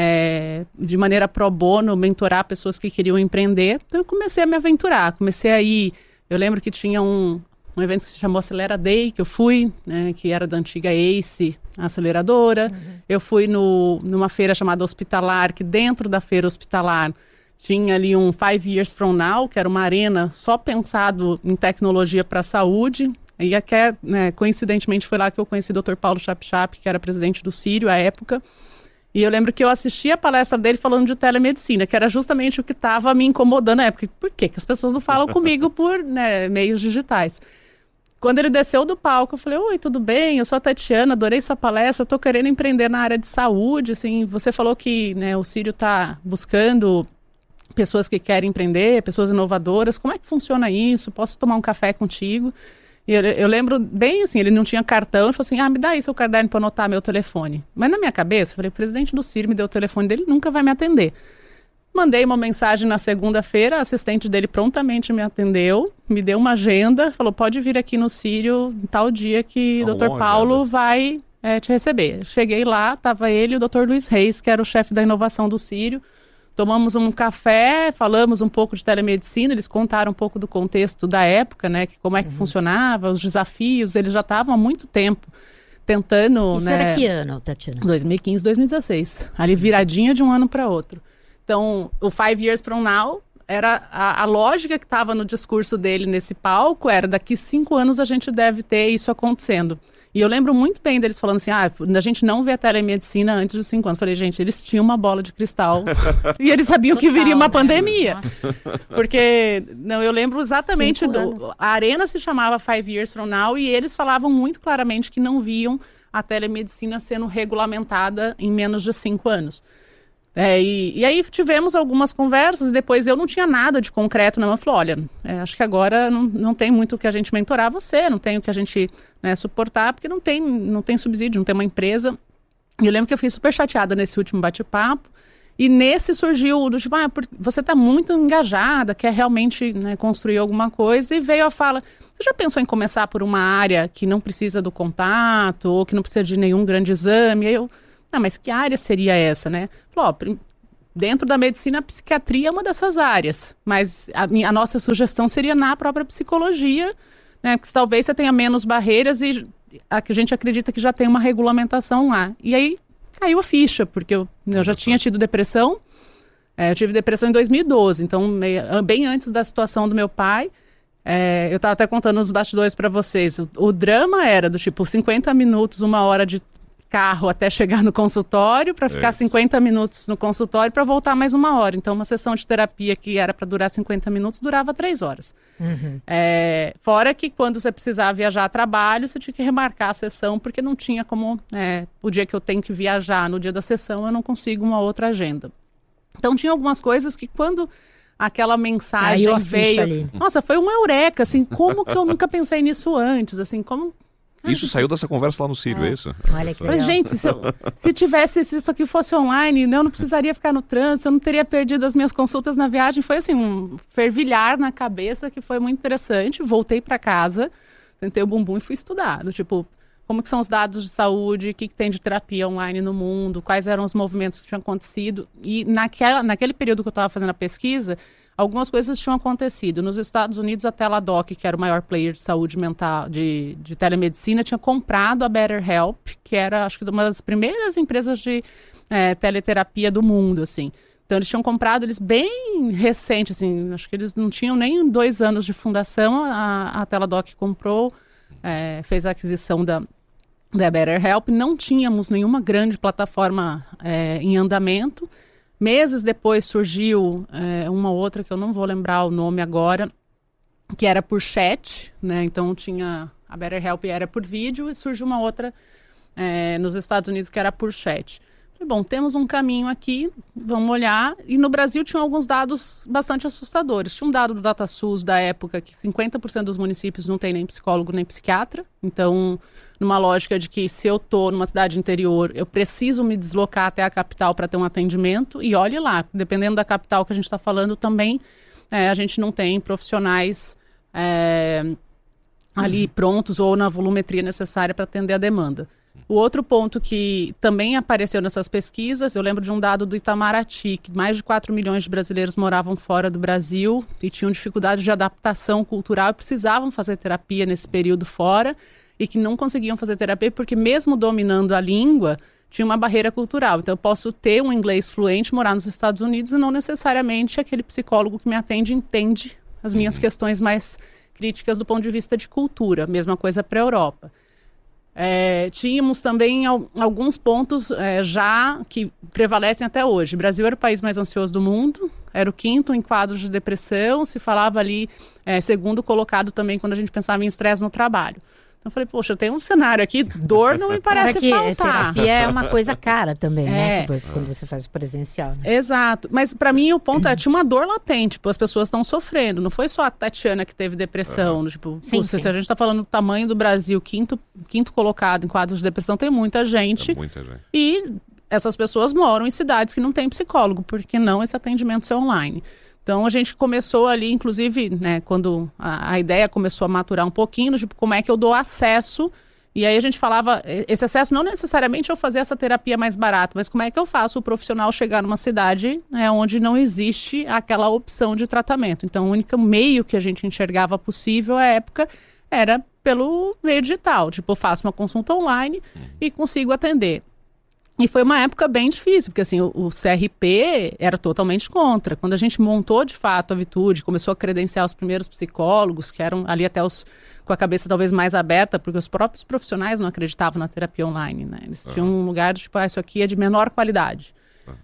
de maneira pro bono, mentorar pessoas que queriam empreender. Então eu comecei a me aventurar, comecei a ir... Eu lembro que tinha um evento que se chamou Acelera Day, que eu fui, né, que era da antiga ACE, a aceleradora. Eu fui numa feira chamada Hospitalar, que dentro da feira Hospitalar tinha ali um 5 Years From Now, que era uma arena só pensado em tecnologia para a saúde. E até, né, coincidentemente, foi lá que eu conheci o Dr. Paulo Chap, que era presidente do Sírio à época. E eu lembro que eu assisti a palestra dele falando de telemedicina, que era justamente o que estava me incomodando na época. Por que as pessoas não falam comigo por, né, meios digitais? Quando ele desceu do palco, eu falei, oi, tudo bem? Eu sou a Tatiana, adorei sua palestra, estou querendo empreender na área de saúde. Assim, você falou que, né, o Sírio está buscando pessoas que querem empreender, pessoas inovadoras. Como é que funciona isso? Posso tomar um café contigo? E eu lembro bem assim, ele não tinha cartão, ele falou assim, me dá aí seu caderno para anotar meu telefone. Mas na minha cabeça, eu falei, o presidente do Sírio me deu o telefone dele, nunca vai me atender. Mandei uma mensagem na segunda-feira, a assistente dele prontamente me atendeu, me deu uma agenda, falou, pode vir aqui no Sírio tal dia que o Dr. Paulo vai te receber. Cheguei lá, estava ele e o Dr. Luiz Reis, que era o chefe da inovação do Sírio. Tomamos um café, falamos um pouco de telemedicina, eles contaram um pouco do contexto da época, né, como é que funcionava, os desafios, eles já estavam há muito tempo tentando... Isso, né, era que ano, Tatiana? 2015, 2016, ali viradinha de um ano para outro. Então, o 5 Years From Now, era a lógica que estava no discurso dele nesse palco, era daqui 5 anos a gente deve ter isso acontecendo. E eu lembro muito bem deles falando assim, a gente não vê a telemedicina antes dos 5 anos. Falei, gente, eles tinham uma bola de cristal e eles sabiam que viria uma pandemia. Nossa. Porque, não, eu lembro exatamente, a arena se chamava 5 Years From Now e eles falavam muito claramente que não viam a telemedicina sendo regulamentada em menos de 5 anos. E aí tivemos algumas conversas e depois eu não tinha nada de concreto na mão. Eu falei, olha, acho que agora não tem muito o que a gente mentorar você, não tem o que a gente, né, suportar, porque não tem subsídio, não tem uma empresa. E eu lembro que eu fiquei super chateada nesse último bate-papo. E nesse surgiu do tipo, você está muito engajada, quer realmente, né, construir alguma coisa, e veio a fala, você já pensou em começar por uma área que não precisa do contato, ou que não precisa de nenhum grande exame? E aí eu, mas que área seria essa, né? Falou, dentro da medicina, a psiquiatria é uma dessas áreas, mas a nossa sugestão seria na própria psicologia, né, porque talvez você tenha menos barreiras e a gente acredita que já tem uma regulamentação lá. E aí caiu a ficha, porque eu já tinha tido depressão, eu tive depressão em 2012, então bem antes da situação do meu pai. Eu estava até contando os bastidores para vocês, o drama era do tipo 50 minutos, 1 hora de carro até chegar no consultório, para ficar 50 minutos no consultório, para voltar mais 1 hora. Então uma sessão de terapia que era para durar 50 minutos, durava 3 horas. Fora que quando você precisava viajar a trabalho, você tinha que remarcar a sessão, porque não tinha como, o dia que eu tenho que viajar, no dia da sessão, eu não consigo uma outra agenda. Então tinha algumas coisas que quando aquela mensagem veio, nossa, foi uma eureka, assim, como que eu nunca pensei nisso antes, assim, como... Isso saiu dessa conversa lá no Sírio, é isso? Olha que legal. Gente, se isso aqui fosse online, eu não precisaria ficar no trânsito, eu não teria perdido as minhas consultas na viagem. Foi assim, um fervilhar na cabeça que foi muito interessante. Voltei para casa, sentei o bumbum e fui estudar. Tipo, como que são os dados de saúde, o que tem de terapia online no mundo, quais eram os movimentos que tinham acontecido. E naquele período que eu estava fazendo a pesquisa, algumas coisas tinham acontecido. Nos Estados Unidos, a Teladoc, que era o maior player de saúde mental, de telemedicina, tinha comprado a BetterHelp, que era, acho que, uma das primeiras empresas de teleterapia do mundo, assim. Então, eles tinham comprado, eles bem recente, assim, acho que eles não tinham nem 2 anos de fundação, a Teladoc comprou, fez a aquisição da BetterHelp, não tínhamos nenhuma grande plataforma em andamento. Meses depois surgiu uma outra, que eu não vou lembrar o nome agora, que era por chat, né? Então tinha a BetterHelp era por vídeo, e surgiu uma outra nos Estados Unidos que era por chat. Bom, temos um caminho aqui, vamos olhar. E no Brasil tinham alguns dados bastante assustadores. Tinha um dado do DataSUS da época que 50% dos municípios não tem nem psicólogo nem psiquiatra. Então, numa lógica de que se eu estou numa cidade interior, eu preciso me deslocar até a capital para ter um atendimento. E olhe lá, dependendo da capital que a gente está falando também, a gente não tem profissionais ali prontos ou na volumetria necessária para atender a demanda. O outro ponto que também apareceu nessas pesquisas, eu lembro de um dado do Itamaraty, que mais de 4 milhões de brasileiros moravam fora do Brasil e tinham dificuldade de adaptação cultural e precisavam fazer terapia nesse período fora e que não conseguiam fazer terapia porque mesmo dominando a língua, tinha uma barreira cultural. Então eu posso ter um inglês fluente, morar nos Estados Unidos e não necessariamente aquele psicólogo que me atende entende as minhas questões mais críticas do ponto de vista de cultura. Mesma coisa para a Europa. Tínhamos também alguns pontos já que prevalecem até hoje. O Brasil era o país mais ansioso do mundo, era o 5º em quadros de depressão, se falava ali, segundo colocado também quando a gente pensava em estresse no trabalho. Então eu falei, poxa, eu tenho um cenário aqui, dor não me parece faltar. Terapia é uma coisa cara também, né? Depois, quando você faz presencial. Né? Exato, mas para mim o ponto tinha uma dor latente, tipo, as pessoas estão sofrendo, não foi só a Tatiana que teve depressão, tipo, sim. Se a gente está falando do tamanho do Brasil, quinto colocado em quadros de depressão, tem muita gente. E essas pessoas moram em cidades que não tem psicólogo, porque não esse atendimento ser online. Então, a gente começou ali, inclusive, né, quando a ideia começou a maturar um pouquinho, tipo, como é que eu dou acesso? E aí a gente falava, esse acesso não necessariamente eu fazer essa terapia mais barata, mas como é que eu faço o profissional chegar numa cidade onde não existe aquela opção de tratamento? Então, o único meio que a gente enxergava possível à época era pelo meio digital. Tipo, eu faço uma consulta online e consigo atender. E foi uma época bem difícil, porque assim, o CRP era totalmente contra. Quando a gente montou de fato a Vitude, começou a credenciar os primeiros psicólogos, que eram ali até os com a cabeça talvez mais aberta, porque os próprios profissionais não acreditavam na terapia online, né? Eles tinham um lugar de tipo, isso aqui é de menor qualidade.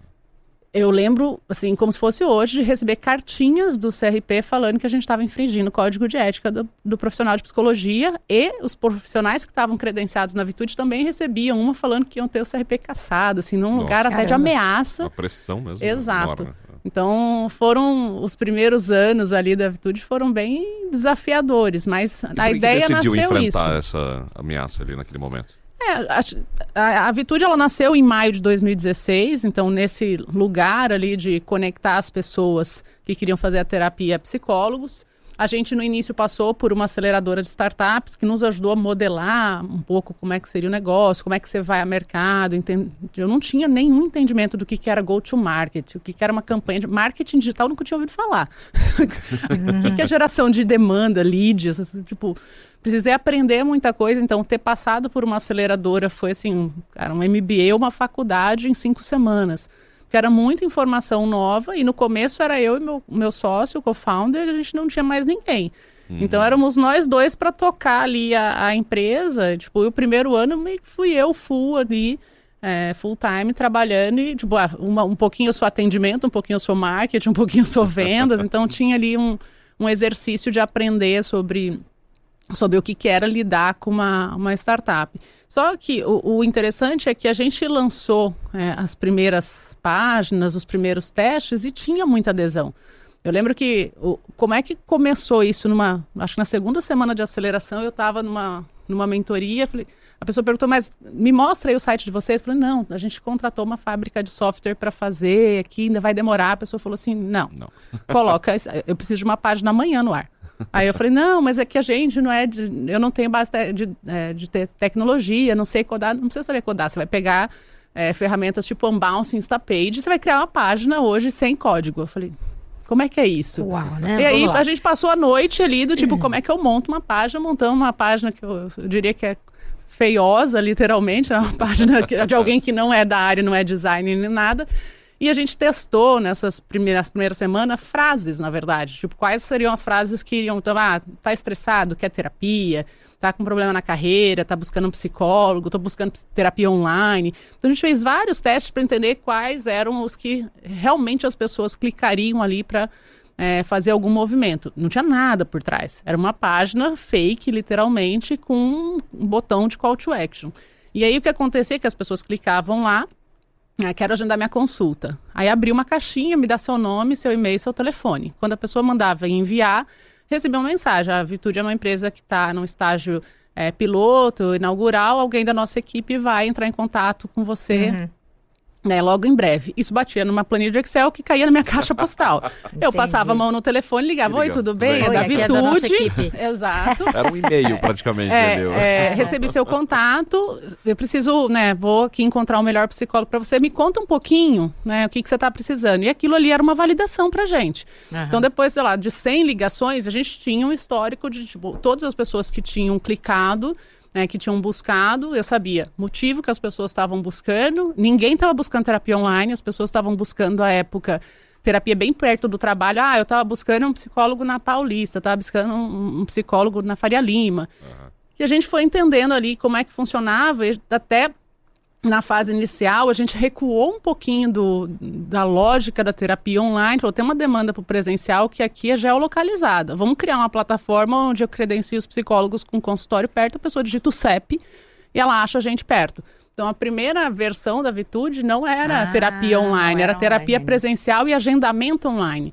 Eu lembro, assim, como se fosse hoje, de receber cartinhas do CRP falando que a gente estava infringindo o código de ética do profissional de psicologia, e os profissionais que estavam credenciados na Vitude também recebiam uma falando que iam ter o CRP cassado, assim, num lugar até de ameaça. Uma pressão mesmo. Exato. Então, os primeiros anos ali da Vitude foram bem desafiadores, mas a ideia nasceu isso. Por que decidiu enfrentar essa ameaça ali naquele momento? A Vitude, ela nasceu em maio de 2016, então nesse lugar ali de conectar as pessoas que queriam fazer a terapia a psicólogos. A gente no início passou por uma aceleradora de startups que nos ajudou a modelar um pouco como é que seria o negócio, como é que você vai a mercado. Eu não tinha nenhum entendimento do que era go-to-market, o que era uma campanha de marketing digital, eu nunca tinha ouvido falar. O que é geração de demanda, leads, tipo... Precisei aprender muita coisa, então ter passado por uma aceleradora foi assim, um MBA, uma faculdade em 5 semanas. Que era muita informação nova e no começo era eu e meu sócio, o co-founder, a gente não tinha mais ninguém. Então éramos nós dois para tocar ali a empresa. Tipo, o primeiro ano meio que fui eu full ali, full time trabalhando e tipo, um pouquinho eu sou atendimento, um pouquinho eu sou marketing, um pouquinho eu sou vendas. Então tinha ali um exercício de aprender sobre o que era lidar com uma startup. Só que o interessante é que a gente lançou as primeiras páginas, os primeiros testes e tinha muita adesão. Eu lembro que, como é que começou isso acho que na segunda semana de aceleração eu estava numa mentoria, a pessoa perguntou, mas me mostra aí o site de vocês. Eu falei, não, a gente contratou uma fábrica de software para fazer aqui, ainda vai demorar. A pessoa falou assim, não. Coloca, eu preciso de uma página amanhã no ar. Aí eu falei, não, mas é que a gente não eu não tenho base de ter tecnologia, não sei codar, não precisa saber codar, você vai pegar ferramentas tipo Unbounce, Instapage, você vai criar uma página hoje sem código. Eu falei, como é que é isso? Uau, né? E aí a gente passou a noite ali do tipo, como é que eu monto uma página? Montamos uma página que eu diria que é feiosa, literalmente, é uma página de alguém que não é da área, não é designer nem nada. E a gente testou nessas primeiras semanas frases, na verdade. Tipo, quais seriam as frases que iriam... Então, tá estressado, quer terapia, tá com problema na carreira, tá buscando um psicólogo, tô buscando terapia online. Então, a gente fez vários testes para entender quais eram os que realmente as pessoas clicariam ali para fazer algum movimento. Não tinha nada por trás. Era uma página fake, literalmente, com um botão de call to action. E aí, o que acontecia é que as pessoas clicavam lá, quero agendar minha consulta. Aí abri uma caixinha, me dá seu nome, seu e-mail, seu telefone. Quando a pessoa mandava enviar, recebia uma mensagem. A Vitude é uma empresa que está num estágio piloto, inaugural, alguém da nossa equipe vai entrar em contato com você logo em breve. Isso batia numa planilha de Excel que caía na minha caixa postal. Eu passava a mão no telefone, ligava, oi, tudo bem? É da Vitude. Exato. Era um e-mail praticamente, entendeu? Recebi seu contato, eu preciso, vou aqui encontrar o melhor psicólogo para você. Me conta um pouquinho, o que você está precisando. E aquilo ali era uma validação pra gente. Então depois, sei lá, de 100 ligações, a gente tinha um histórico de, tipo, todas as pessoas que tinham clicado, que tinham buscado, eu sabia motivo que as pessoas estavam buscando, ninguém estava buscando terapia online, as pessoas estavam buscando à época terapia bem perto do trabalho. Eu estava buscando um psicólogo na Paulista, estava buscando um psicólogo na Faria Lima. E a gente foi entendendo ali como é que funcionava, e até na fase inicial a gente recuou um pouquinho da lógica da terapia online, falou, tem uma demanda para o presencial que aqui é geolocalizada, vamos criar uma plataforma onde eu credencio os psicólogos com consultório perto, a pessoa digita o CEP e ela acha a gente perto. Então a primeira versão da Vitude não era terapia online, era terapia presencial e agendamento online.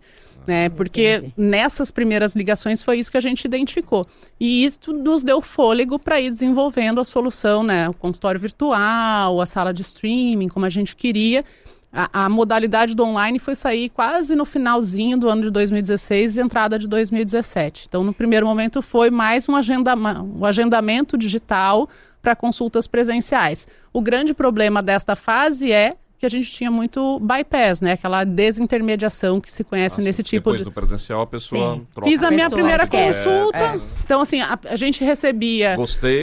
Porque nessas primeiras ligações foi isso que a gente identificou. E isso nos deu fôlego para ir desenvolvendo a solução, o consultório virtual, a sala de streaming, como a gente queria. A modalidade do online foi sair quase no finalzinho do ano de 2016 e entrada de 2017. Então, no primeiro momento, foi mais um agendamento digital para consultas presenciais. O grande problema desta fase é que a gente tinha muito bypass, aquela desintermediação que se conhece nesse tipo depois do presencial a pessoa troca. Fiz a minha primeira consulta, então assim, a gente recebia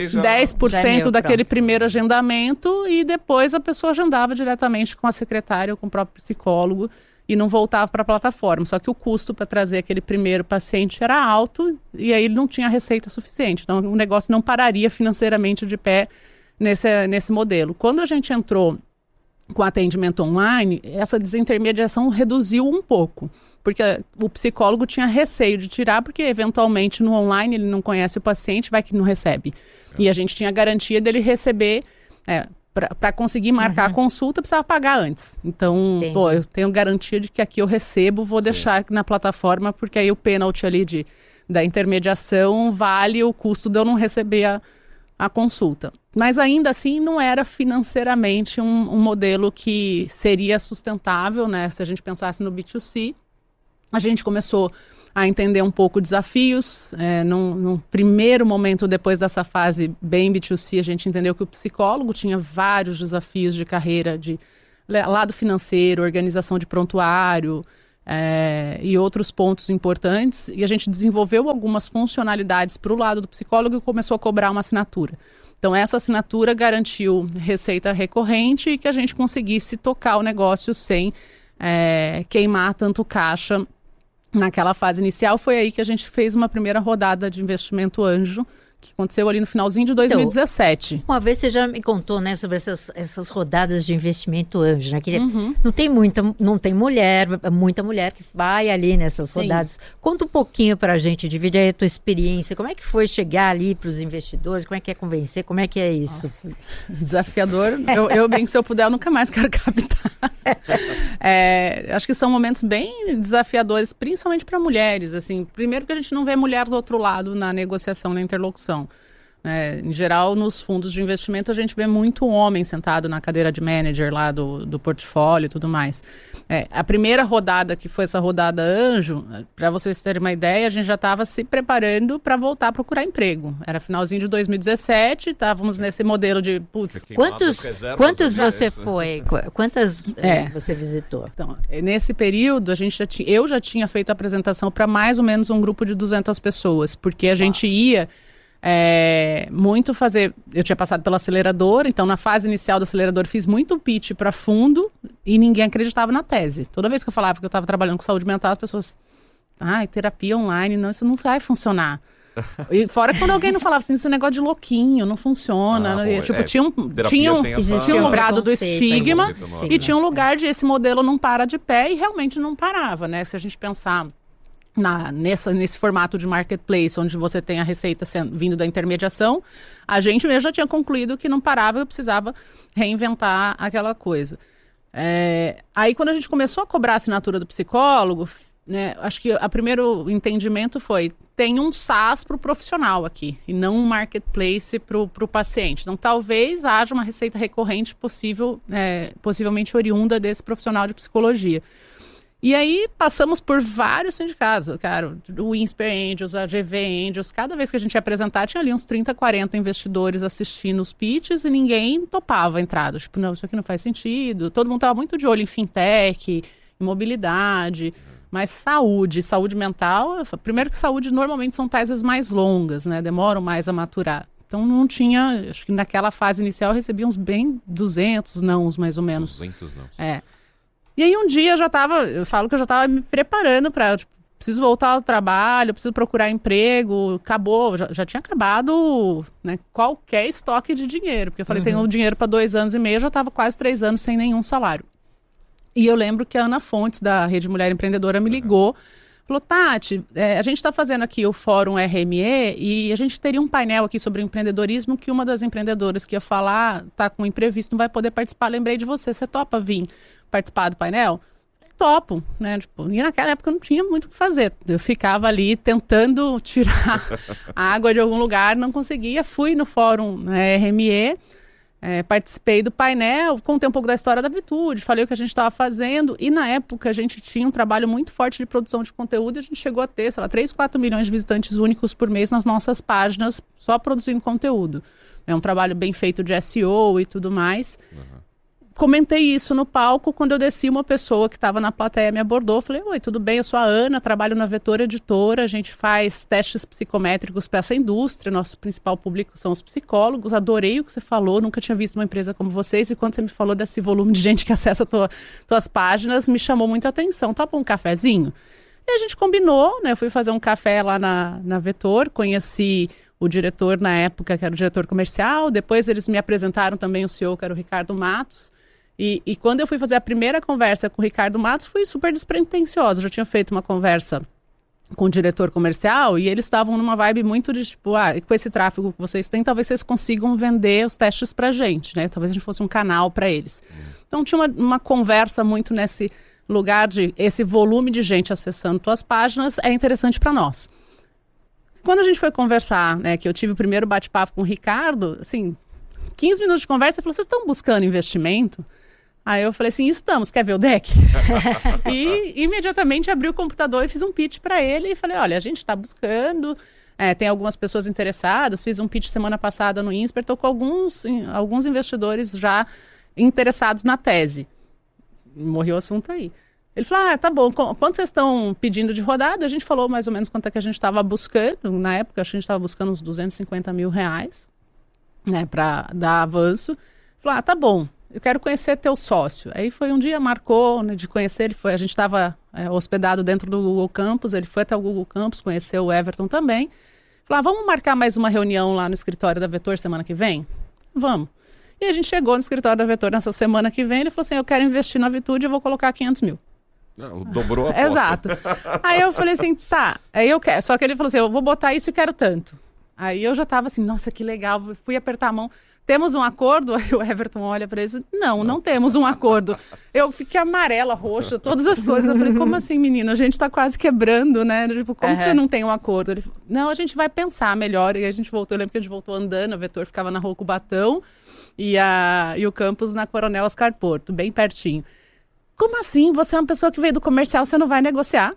10% daquele primeiro agendamento e depois a pessoa agendava diretamente com a secretária ou com o próprio psicólogo e não voltava para a plataforma, só que o custo para trazer aquele primeiro paciente era alto e aí ele não tinha receita suficiente, então o negócio não pararia financeiramente de pé nesse modelo. Quando a gente entrou com atendimento online, essa desintermediação reduziu um pouco, porque o psicólogo tinha receio de tirar, porque eventualmente no online ele não conhece o paciente, vai que não recebe. E a gente tinha garantia dele receber, para conseguir marcar a consulta, precisava pagar antes. Então, eu tenho garantia de que aqui eu recebo, vou deixar aqui na plataforma, porque aí o pênalti ali da intermediação vale o custo de eu não receber a consulta. Mas ainda assim não era financeiramente um modelo que seria sustentável, né? Se a gente pensasse no B2C, a gente começou a entender um pouco desafios. Num primeiro momento, depois dessa fase bem B2C, a gente entendeu que o psicólogo tinha vários desafios de carreira, de lado financeiro, organização de prontuário, e outros pontos importantes, e a gente desenvolveu algumas funcionalidades para o lado do psicólogo e começou a cobrar uma assinatura. Então essa assinatura garantiu receita recorrente e que a gente conseguisse tocar o negócio sem queimar tanto caixa naquela fase inicial. Foi aí que a gente fez uma primeira rodada de investimento anjo, que aconteceu ali no finalzinho de 2017. Então, uma vez você já me contou, né, sobre essas rodadas de investimento anjo, né? Que não tem muita mulher que vai ali nessas rodadas. Conta um pouquinho pra gente, divide aí a tua experiência, como é que foi chegar ali pros investidores, como é que é convencer, como é que é isso? Nossa, desafiador. Eu brinco, se eu puder, eu nunca mais quero captar. Acho que são momentos bem desafiadores, principalmente para mulheres, assim. Primeiro que a gente não vê mulher do outro lado na negociação, na interlocução. Em geral, nos fundos de investimento, a gente vê muito homem sentado na cadeira de manager lá do portfólio e tudo mais. A primeira rodada, que foi essa rodada anjo, para vocês terem uma ideia, a gente já estava se preparando para voltar a procurar emprego. Era finalzinho de 2017, estávamos nesse modelo de... Quantos você foi? Quantas você visitou? Então, nesse período, eu já tinha feito a apresentação para mais ou menos um grupo de 200 pessoas, porque a gente ia... muito fazer... Eu tinha passado pelo acelerador, então na fase inicial do acelerador fiz muito pitch para fundo e ninguém acreditava na tese. Toda vez que eu falava que eu estava trabalhando com saúde mental, as pessoas... terapia online, não, isso não vai funcionar. E fora quando alguém não falava assim, esse negócio de louquinho, não funciona. Existia um grado do estigma e tinha um lugar de esse modelo não para de pé e realmente não parava, né? Se a gente pensar... nesse formato de marketplace, onde você tem a receita vindo da intermediação, a gente mesmo já tinha concluído que não parava, eu precisava reinventar aquela coisa. Aí quando a gente começou a cobrar a assinatura do psicólogo, né, acho que o primeiro entendimento foi, tem um SaaS para o profissional aqui, e não um marketplace para o paciente. Então talvez haja uma receita recorrente possivelmente oriunda desse profissional de psicologia. E aí passamos por vários sindicatos, cara, o Insper Angels, a GV Angels, cada vez que a gente ia apresentar tinha ali uns 30, 40 investidores assistindo os pitches e ninguém topava a entrada. Tipo, não, isso aqui não faz sentido. Todo mundo estava muito de olho em fintech, em mobilidade, mas saúde mental, primeiro que saúde normalmente são teses mais longas, né, demoram mais a maturar. Então não tinha, acho que naquela fase inicial eu recebi uns bem 200 nãos mais ou menos. 200 não. E aí um dia eu falo que eu já estava me preparando para, preciso voltar ao trabalho, preciso procurar emprego, acabou, já tinha acabado, né, qualquer estoque de dinheiro, porque eu falei, tenho dinheiro para 2 anos e meio, eu já estava quase 3 anos sem nenhum salário. E eu lembro que a Ana Fontes, da Rede Mulher Empreendedora, me ligou, falou, Tati, a gente está fazendo aqui o Fórum RME e a gente teria um painel aqui sobre empreendedorismo que uma das empreendedoras que ia falar está com um imprevisto, não vai poder participar, lembrei de você topa vir participar do painel? Topo, né? E naquela época eu não tinha muito o que fazer. Eu ficava ali tentando tirar a água de algum lugar, não conseguia. Fui no fórum RME, participei do painel, contei um pouco da história da Vitude, falei o que a gente estava fazendo. E na época a gente tinha um trabalho muito forte de produção de conteúdo e a gente chegou a ter, 3, 4 milhões de visitantes únicos por mês nas nossas páginas, só produzindo conteúdo. É um trabalho bem feito de SEO e tudo mais. Comentei isso no palco, quando eu desci, uma pessoa que estava na plateia me abordou, falei, oi, tudo bem, eu sou a Ana, trabalho na Vetor Editora, a gente faz testes psicométricos para essa indústria, nosso principal público são os psicólogos, adorei o que você falou, nunca tinha visto uma empresa como vocês, e quando você me falou desse volume de gente que acessa tuas páginas, me chamou muito a atenção, topa um cafezinho? E a gente combinou, né, eu fui fazer um café lá na Vetor, conheci o diretor na época, que era o diretor comercial, depois eles me apresentaram também o CEO, que era o Ricardo Matos. E quando eu fui fazer a primeira conversa com o Ricardo Matos, fui super despretensiosa. Eu já tinha feito uma conversa com o diretor comercial e eles estavam numa vibe muito de tipo, com esse tráfego que vocês têm, talvez vocês consigam vender os testes pra gente, né? Talvez a gente fosse um canal para eles. Então tinha uma conversa muito nesse lugar de esse volume de gente acessando tuas páginas é interessante para nós. Quando a gente foi conversar, né, que eu tive o primeiro bate-papo com o Ricardo, assim, 15 minutos de conversa, ele falou, vocês estão buscando investimento? Aí eu falei assim, estamos, quer ver o deck? E imediatamente abri o computador e fiz um pitch para ele e falei, olha, a gente está buscando, tem algumas pessoas interessadas, fiz um pitch semana passada no INSPER, estou com alguns investidores já interessados na tese. Morreu o assunto aí. Ele falou, tá bom, quanto vocês estão pedindo de rodada? A gente falou mais ou menos quanto é que a gente estava buscando, na época acho que a gente estava buscando uns R$250 mil, né, para dar avanço. Ele falou, tá bom. Eu quero conhecer teu sócio. Aí foi um dia, marcou, né, de conhecer, a gente estava hospedado dentro do Google Campus, ele foi até o Google Campus, conheceu o Everton também. Falou, vamos marcar mais uma reunião lá no escritório da Vetor semana que vem? Vamos. E a gente chegou no escritório da Vetor nessa semana que vem, ele falou assim, eu quero investir na Vitude, eu vou colocar 500 mil. Dobrou a aposta. Exato. Aí eu falei assim, tá, aí eu quero. Só que ele falou assim, eu vou botar isso e quero tanto. Aí eu já tava assim, nossa, que legal, fui apertar a mão. Temos um acordo? Aí o Everton olha para ele e diz, não temos um acordo. Eu fiquei amarela, roxa, todas as coisas. Eu falei, como assim, menino? A gente tá quase quebrando, né? Tipo, como que você não tem um acordo? Ele falou, não, a gente vai pensar melhor. E a gente voltou, eu lembro que a gente voltou andando, o Vetor ficava na Rua Cubatão e o campus na Coronel Oscar Porto, bem pertinho. Como assim? Você é uma pessoa que veio do comercial, você não vai negociar?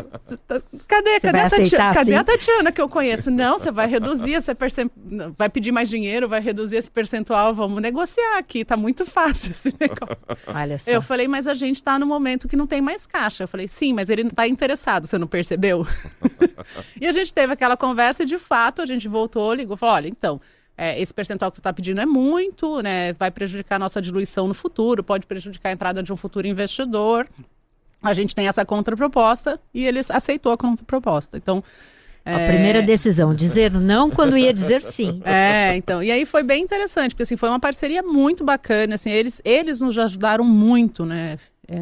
Cadê a Tatiana que eu conheço? Não, você vai reduzir, vai pedir mais dinheiro, vai reduzir esse percentual, vamos negociar aqui, tá muito fácil esse negócio. Olha só. Eu falei, mas a gente tá no momento que não tem mais caixa. Eu falei, sim, mas ele tá interessado, você não percebeu? E a gente teve aquela conversa e de fato a gente voltou, ligou, falou, olha, então, esse percentual que você está pedindo é muito, né? Vai prejudicar a nossa diluição no futuro, pode prejudicar a entrada de um futuro investidor. A gente tem essa contraproposta e ele aceitou a contraproposta. Então, a primeira decisão, dizer não quando ia dizer sim. Então, e aí foi bem interessante, porque assim, foi uma parceria muito bacana, assim, eles nos ajudaram muito, né?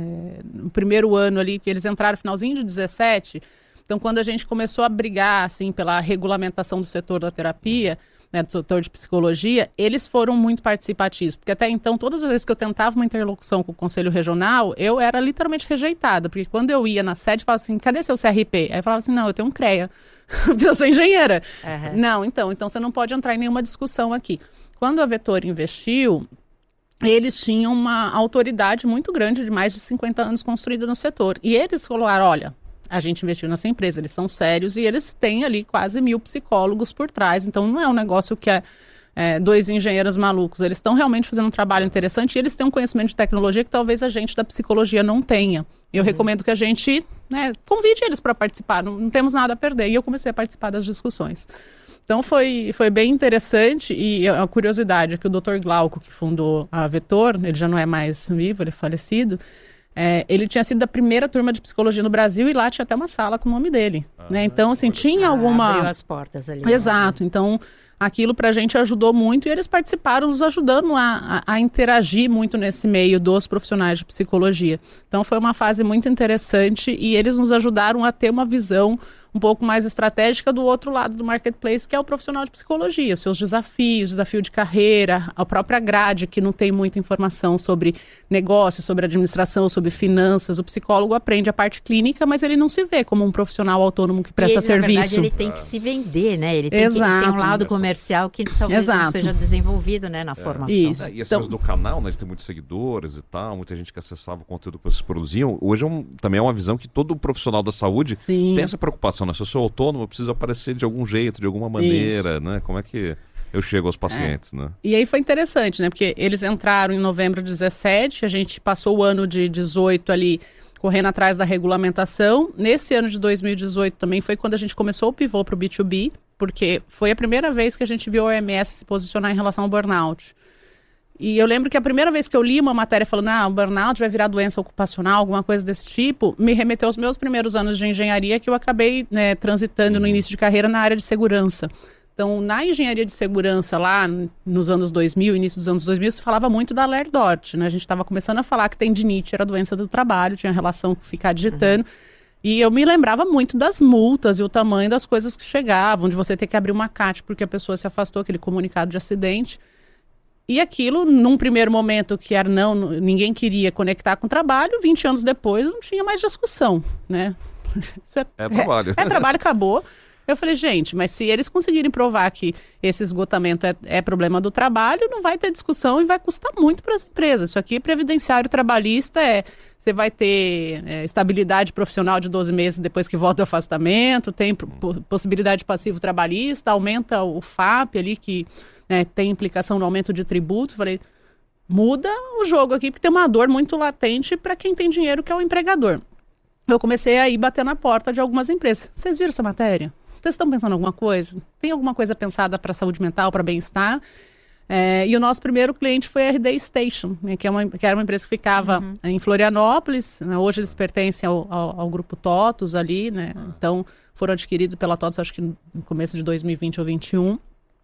No primeiro ano ali, que eles entraram no finalzinho de 17, então quando a gente começou a brigar, assim, pela regulamentação do setor da terapia, né, do setor de psicologia, eles foram muito participativos, porque até então, todas as vezes que eu tentava uma interlocução com o Conselho Regional, eu era literalmente rejeitada, porque quando eu ia na sede, eu falava assim, cadê seu CRP? Aí eu falava assim, não, eu tenho um CREA, porque eu sou engenheira. Não, então você não pode entrar em nenhuma discussão aqui. Quando a Vetor investiu, eles tinham uma autoridade muito grande, de mais de 50 anos construída no setor, e eles falaram, olha, a gente investiu nessa empresa, eles são sérios e eles têm ali quase 1.000 psicólogos por trás, então não é um negócio que dois engenheiros malucos, eles estão realmente fazendo um trabalho interessante e eles têm um conhecimento de tecnologia que talvez a gente da psicologia não tenha. Eu recomendo que a gente convide eles para participar, não temos nada a perder, e eu comecei a participar das discussões. Então foi bem interessante, e a curiosidade é que o Dr. Glauco, que fundou a Vetor, ele já não é mais vivo, ele é falecido, ele tinha sido da primeira turma de psicologia no Brasil e lá tinha até uma sala com o nome dele, né? Então, assim, tinha alguma... Abriu as portas ali. Exato, então aquilo pra gente ajudou muito e eles participaram nos ajudando a interagir muito nesse meio dos profissionais de psicologia. Então foi uma fase muito interessante e eles nos ajudaram a ter uma visão um pouco mais estratégica do outro lado do marketplace, que é o profissional de psicologia, seus desafios, desafio de carreira, a própria grade, que não tem muita informação sobre negócio, sobre administração, sobre finanças. O psicólogo aprende a parte clínica, mas ele não se vê como um profissional autônomo que presta serviço. Na verdade, ele tem que se vender, né? Ele tem um lado comercial que talvez não seja desenvolvido, né, na formação. Isso. E essa coisa do canal, né, de ter muitos seguidores e tal, muita gente que acessava o conteúdo que vocês produziam, hoje também é uma visão que todo profissional da saúde tem essa preocupação. Se eu sou autônomo, eu preciso aparecer de algum jeito, de alguma maneira, né? Como é que eu chego aos pacientes, né? E aí foi interessante, né? Porque eles entraram em novembro de 17, a gente passou o ano de 18 ali correndo atrás da regulamentação. Nesse ano de 2018 também foi quando a gente começou o pivô para o B2B, porque foi a primeira vez que a gente viu a OMS se posicionar em relação ao burnout. E eu lembro que a primeira vez que eu li uma matéria falando, o burnout vai virar doença ocupacional, alguma coisa desse tipo, me remeteu aos meus primeiros anos de engenharia, que eu acabei, né, transitando no início de carreira na área de segurança. Então, na engenharia de segurança, lá nos anos 2000, início dos anos 2000, se falava muito da Lerdort, né? A gente estava começando a falar que tendinite era doença do trabalho, tinha relação com ficar digitando. E eu me lembrava muito das multas e o tamanho das coisas que chegavam, de você ter que abrir uma CAT porque a pessoa se afastou, aquele comunicado de acidente. E aquilo, num primeiro momento que era ninguém queria conectar com o trabalho, 20 anos depois não tinha mais discussão, né? Isso trabalho. Trabalho, acabou. Eu falei, gente, mas se eles conseguirem provar que esse esgotamento é problema do trabalho, não vai ter discussão e vai custar muito para as empresas. Isso aqui, previdenciário trabalhista, você vai ter estabilidade profissional de 12 meses depois que volta o afastamento, tem possibilidade de passivo trabalhista, aumenta o FAP ali, que tem implicação no aumento de tributo. Falei, muda o jogo aqui, porque tem uma dor muito latente para quem tem dinheiro, que é o empregador. Eu comecei a ir bater na porta de algumas empresas. Vocês viram essa matéria? Vocês estão pensando em alguma coisa? Tem alguma coisa pensada para saúde mental, para bem-estar? E o nosso primeiro cliente foi a RD Station, né, que era uma empresa que ficava em Florianópolis. Né, hoje eles pertencem ao grupo TOTUS ali, né? Então foram adquiridos pela TOTUS, acho que no começo de 2020 ou 2021.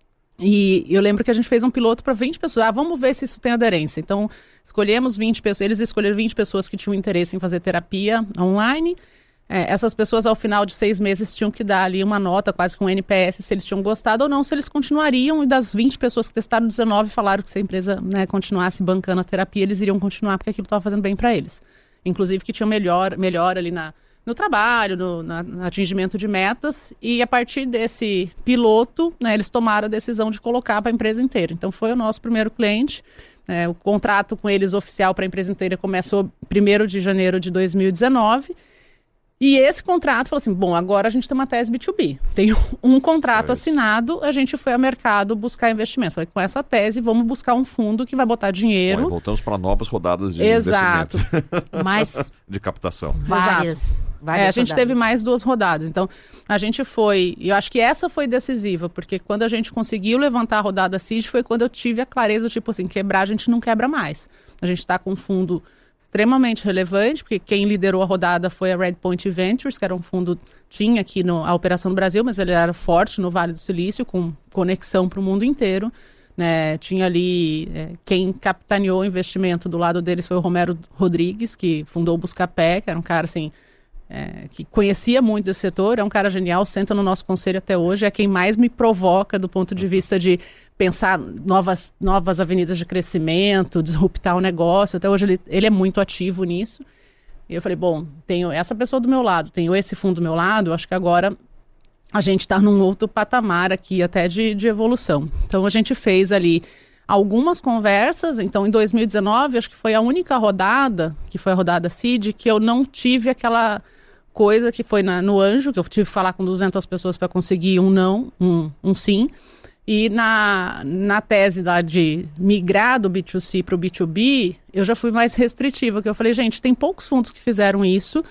E eu lembro que a gente fez um piloto para 20 pessoas. Vamos ver se isso tem aderência. Então, escolhemos 20 pessoas. Eles escolheram 20 pessoas que tinham interesse em fazer terapia online. Essas pessoas, ao final de 6 meses, tinham que dar ali uma nota, quase com um NPS, se eles tinham gostado ou não, se eles continuariam. E das 20 pessoas que testaram, 19 falaram que se a empresa continuasse bancando a terapia, eles iriam continuar, porque aquilo estava fazendo bem para eles. Inclusive que tinha melhor ali no trabalho, no atingimento de metas, e a partir desse piloto, eles tomaram a decisão de colocar para a empresa inteira. Então foi o nosso primeiro cliente. O contrato com eles oficial para a empresa inteira começou 1º de janeiro de 2019, e esse contrato falou assim, bom, agora a gente tem uma tese B2B, tem um contrato assinado, a gente foi ao mercado buscar investimento. Falei, com essa tese, vamos buscar um fundo que vai botar dinheiro. Bom, voltamos para novas rodadas de Exato. investimento. Mais de captação. várias a gente rodadas. teve mais 2 rodadas. Então, a gente foi... E eu acho que essa foi decisiva, porque quando a gente conseguiu levantar a rodada Seed, foi quando eu tive a clareza, tipo assim, quebrar, a gente não quebra mais. A gente está com um fundo extremamente relevante, porque quem liderou a rodada foi a Redpoint Ventures, que era um fundo, tinha aqui a operação no Brasil, mas ele era forte no Vale do Silício, com conexão para o mundo inteiro. Né? Tinha ali, quem capitaneou o investimento do lado deles foi o Romero Rodrigues, que fundou o Buscapé, que era um cara assim, que conhecia muito desse setor, é um cara genial, senta no nosso conselho até hoje, é quem mais me provoca do ponto de vista de pensar novas avenidas de crescimento, disruptar o negócio. Até hoje ele é muito ativo nisso. E eu falei, bom, tenho essa pessoa do meu lado, tenho esse fundo do meu lado, acho que agora a gente está num outro patamar aqui até de evolução. Então a gente fez ali algumas conversas. Então em 2019, acho que foi a única rodada, que foi a rodada Seed, que eu não tive aquela coisa que foi no Anjo, que eu tive que falar com 200 pessoas para conseguir um não, um sim. E na tese lá de migrar do B2C para o B2B, eu já fui mais restritiva, que eu falei, gente, tem poucos fundos que fizeram isso,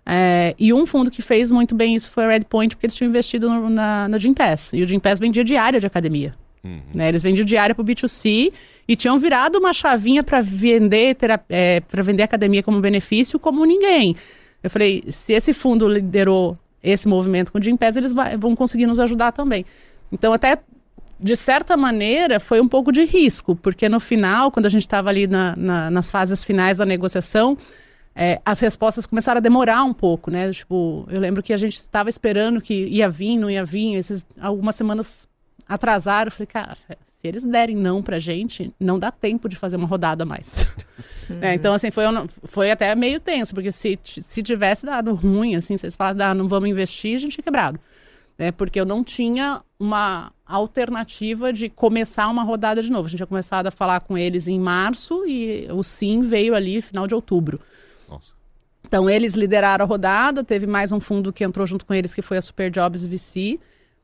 e um fundo que fez muito bem isso foi a Redpoint, porque eles tinham investido na Gympass, e o Gympass vendia diária de academia. Né? Eles vendiam diária para o B2C e tinham virado uma chavinha para vender academia como benefício como ninguém. Eu falei, se esse fundo liderou esse movimento com o Gympass, eles vão conseguir nos ajudar também. Então, até de certa maneira, foi um pouco de risco, porque no final, quando a gente estava ali nas fases finais da negociação, as respostas começaram a demorar um pouco, né? Tipo, eu lembro que a gente estava esperando que ia vir, não ia vir, algumas semanas atrasaram. Eu falei, cara, se eles derem não pra gente, não dá tempo de fazer uma rodada a mais. Então, assim, foi até meio tenso, porque se tivesse dado ruim, assim, se eles falassem, não vamos investir, a gente tinha quebrado. Porque eu não tinha uma alternativa de começar uma rodada de novo. A gente tinha começado a falar com eles em março e o sim veio ali final de outubro. Nossa. Então eles lideraram a rodada, teve mais um fundo que entrou junto com eles, que foi a Super Jobs VC.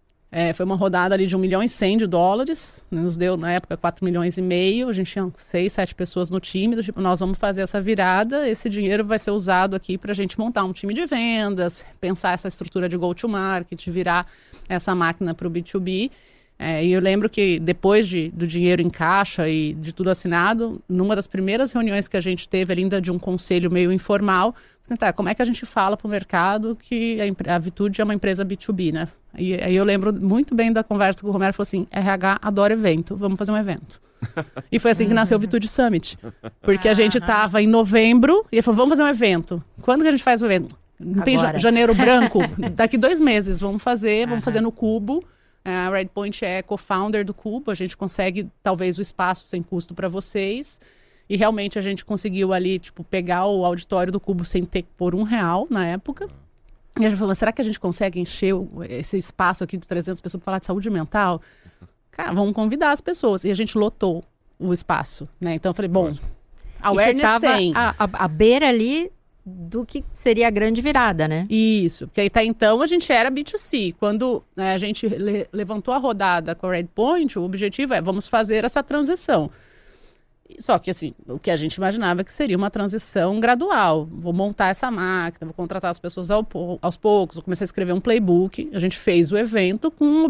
Foi uma rodada ali de $1,1 milhão, nos deu na época 4,5 milhões, a gente tinha 6, 7 pessoas no time, do tipo, nós vamos fazer essa virada, esse dinheiro vai ser usado aqui para a gente montar um time de vendas, pensar essa estrutura de go-to-market, virar essa máquina para o B2B. E eu lembro que depois do dinheiro em caixa e de tudo assinado, numa das primeiras reuniões que a gente teve ainda de um conselho meio informal, assim, como é que a gente fala para o mercado que a Vitude é uma empresa B2B, né? E aí eu lembro muito bem da conversa com o Romero, falou assim, RH adora evento, vamos fazer um evento. E foi assim que nasceu o Vitude Summit, porque a gente estava em novembro e ele falou, vamos fazer um evento. Quando que a gente faz o evento? Não tem janeiro branco? Daqui 2 meses, vamos fazer no Cubo. A Redpoint é co-founder do Cubo, a gente consegue talvez o espaço sem custo para vocês. E realmente a gente conseguiu ali, tipo, pegar o auditório do Cubo sem ter que pôr R$1 na época. E a gente falou, será que a gente consegue encher esse espaço aqui de 300 pessoas para falar de saúde mental? Cara, vamos convidar as pessoas. E a gente lotou o espaço, né? Então eu falei, bom, a awareness tem. A beira ali do que seria a grande virada, né? Isso, porque até então a gente era B2C. Quando a gente levantou a rodada com a Redpoint, o objetivo é, vamos fazer essa transição. Só que, assim, o que a gente imaginava é que seria uma transição gradual. Vou montar essa máquina, vou contratar as pessoas aos poucos, vou começar a escrever um playbook. A gente fez o evento com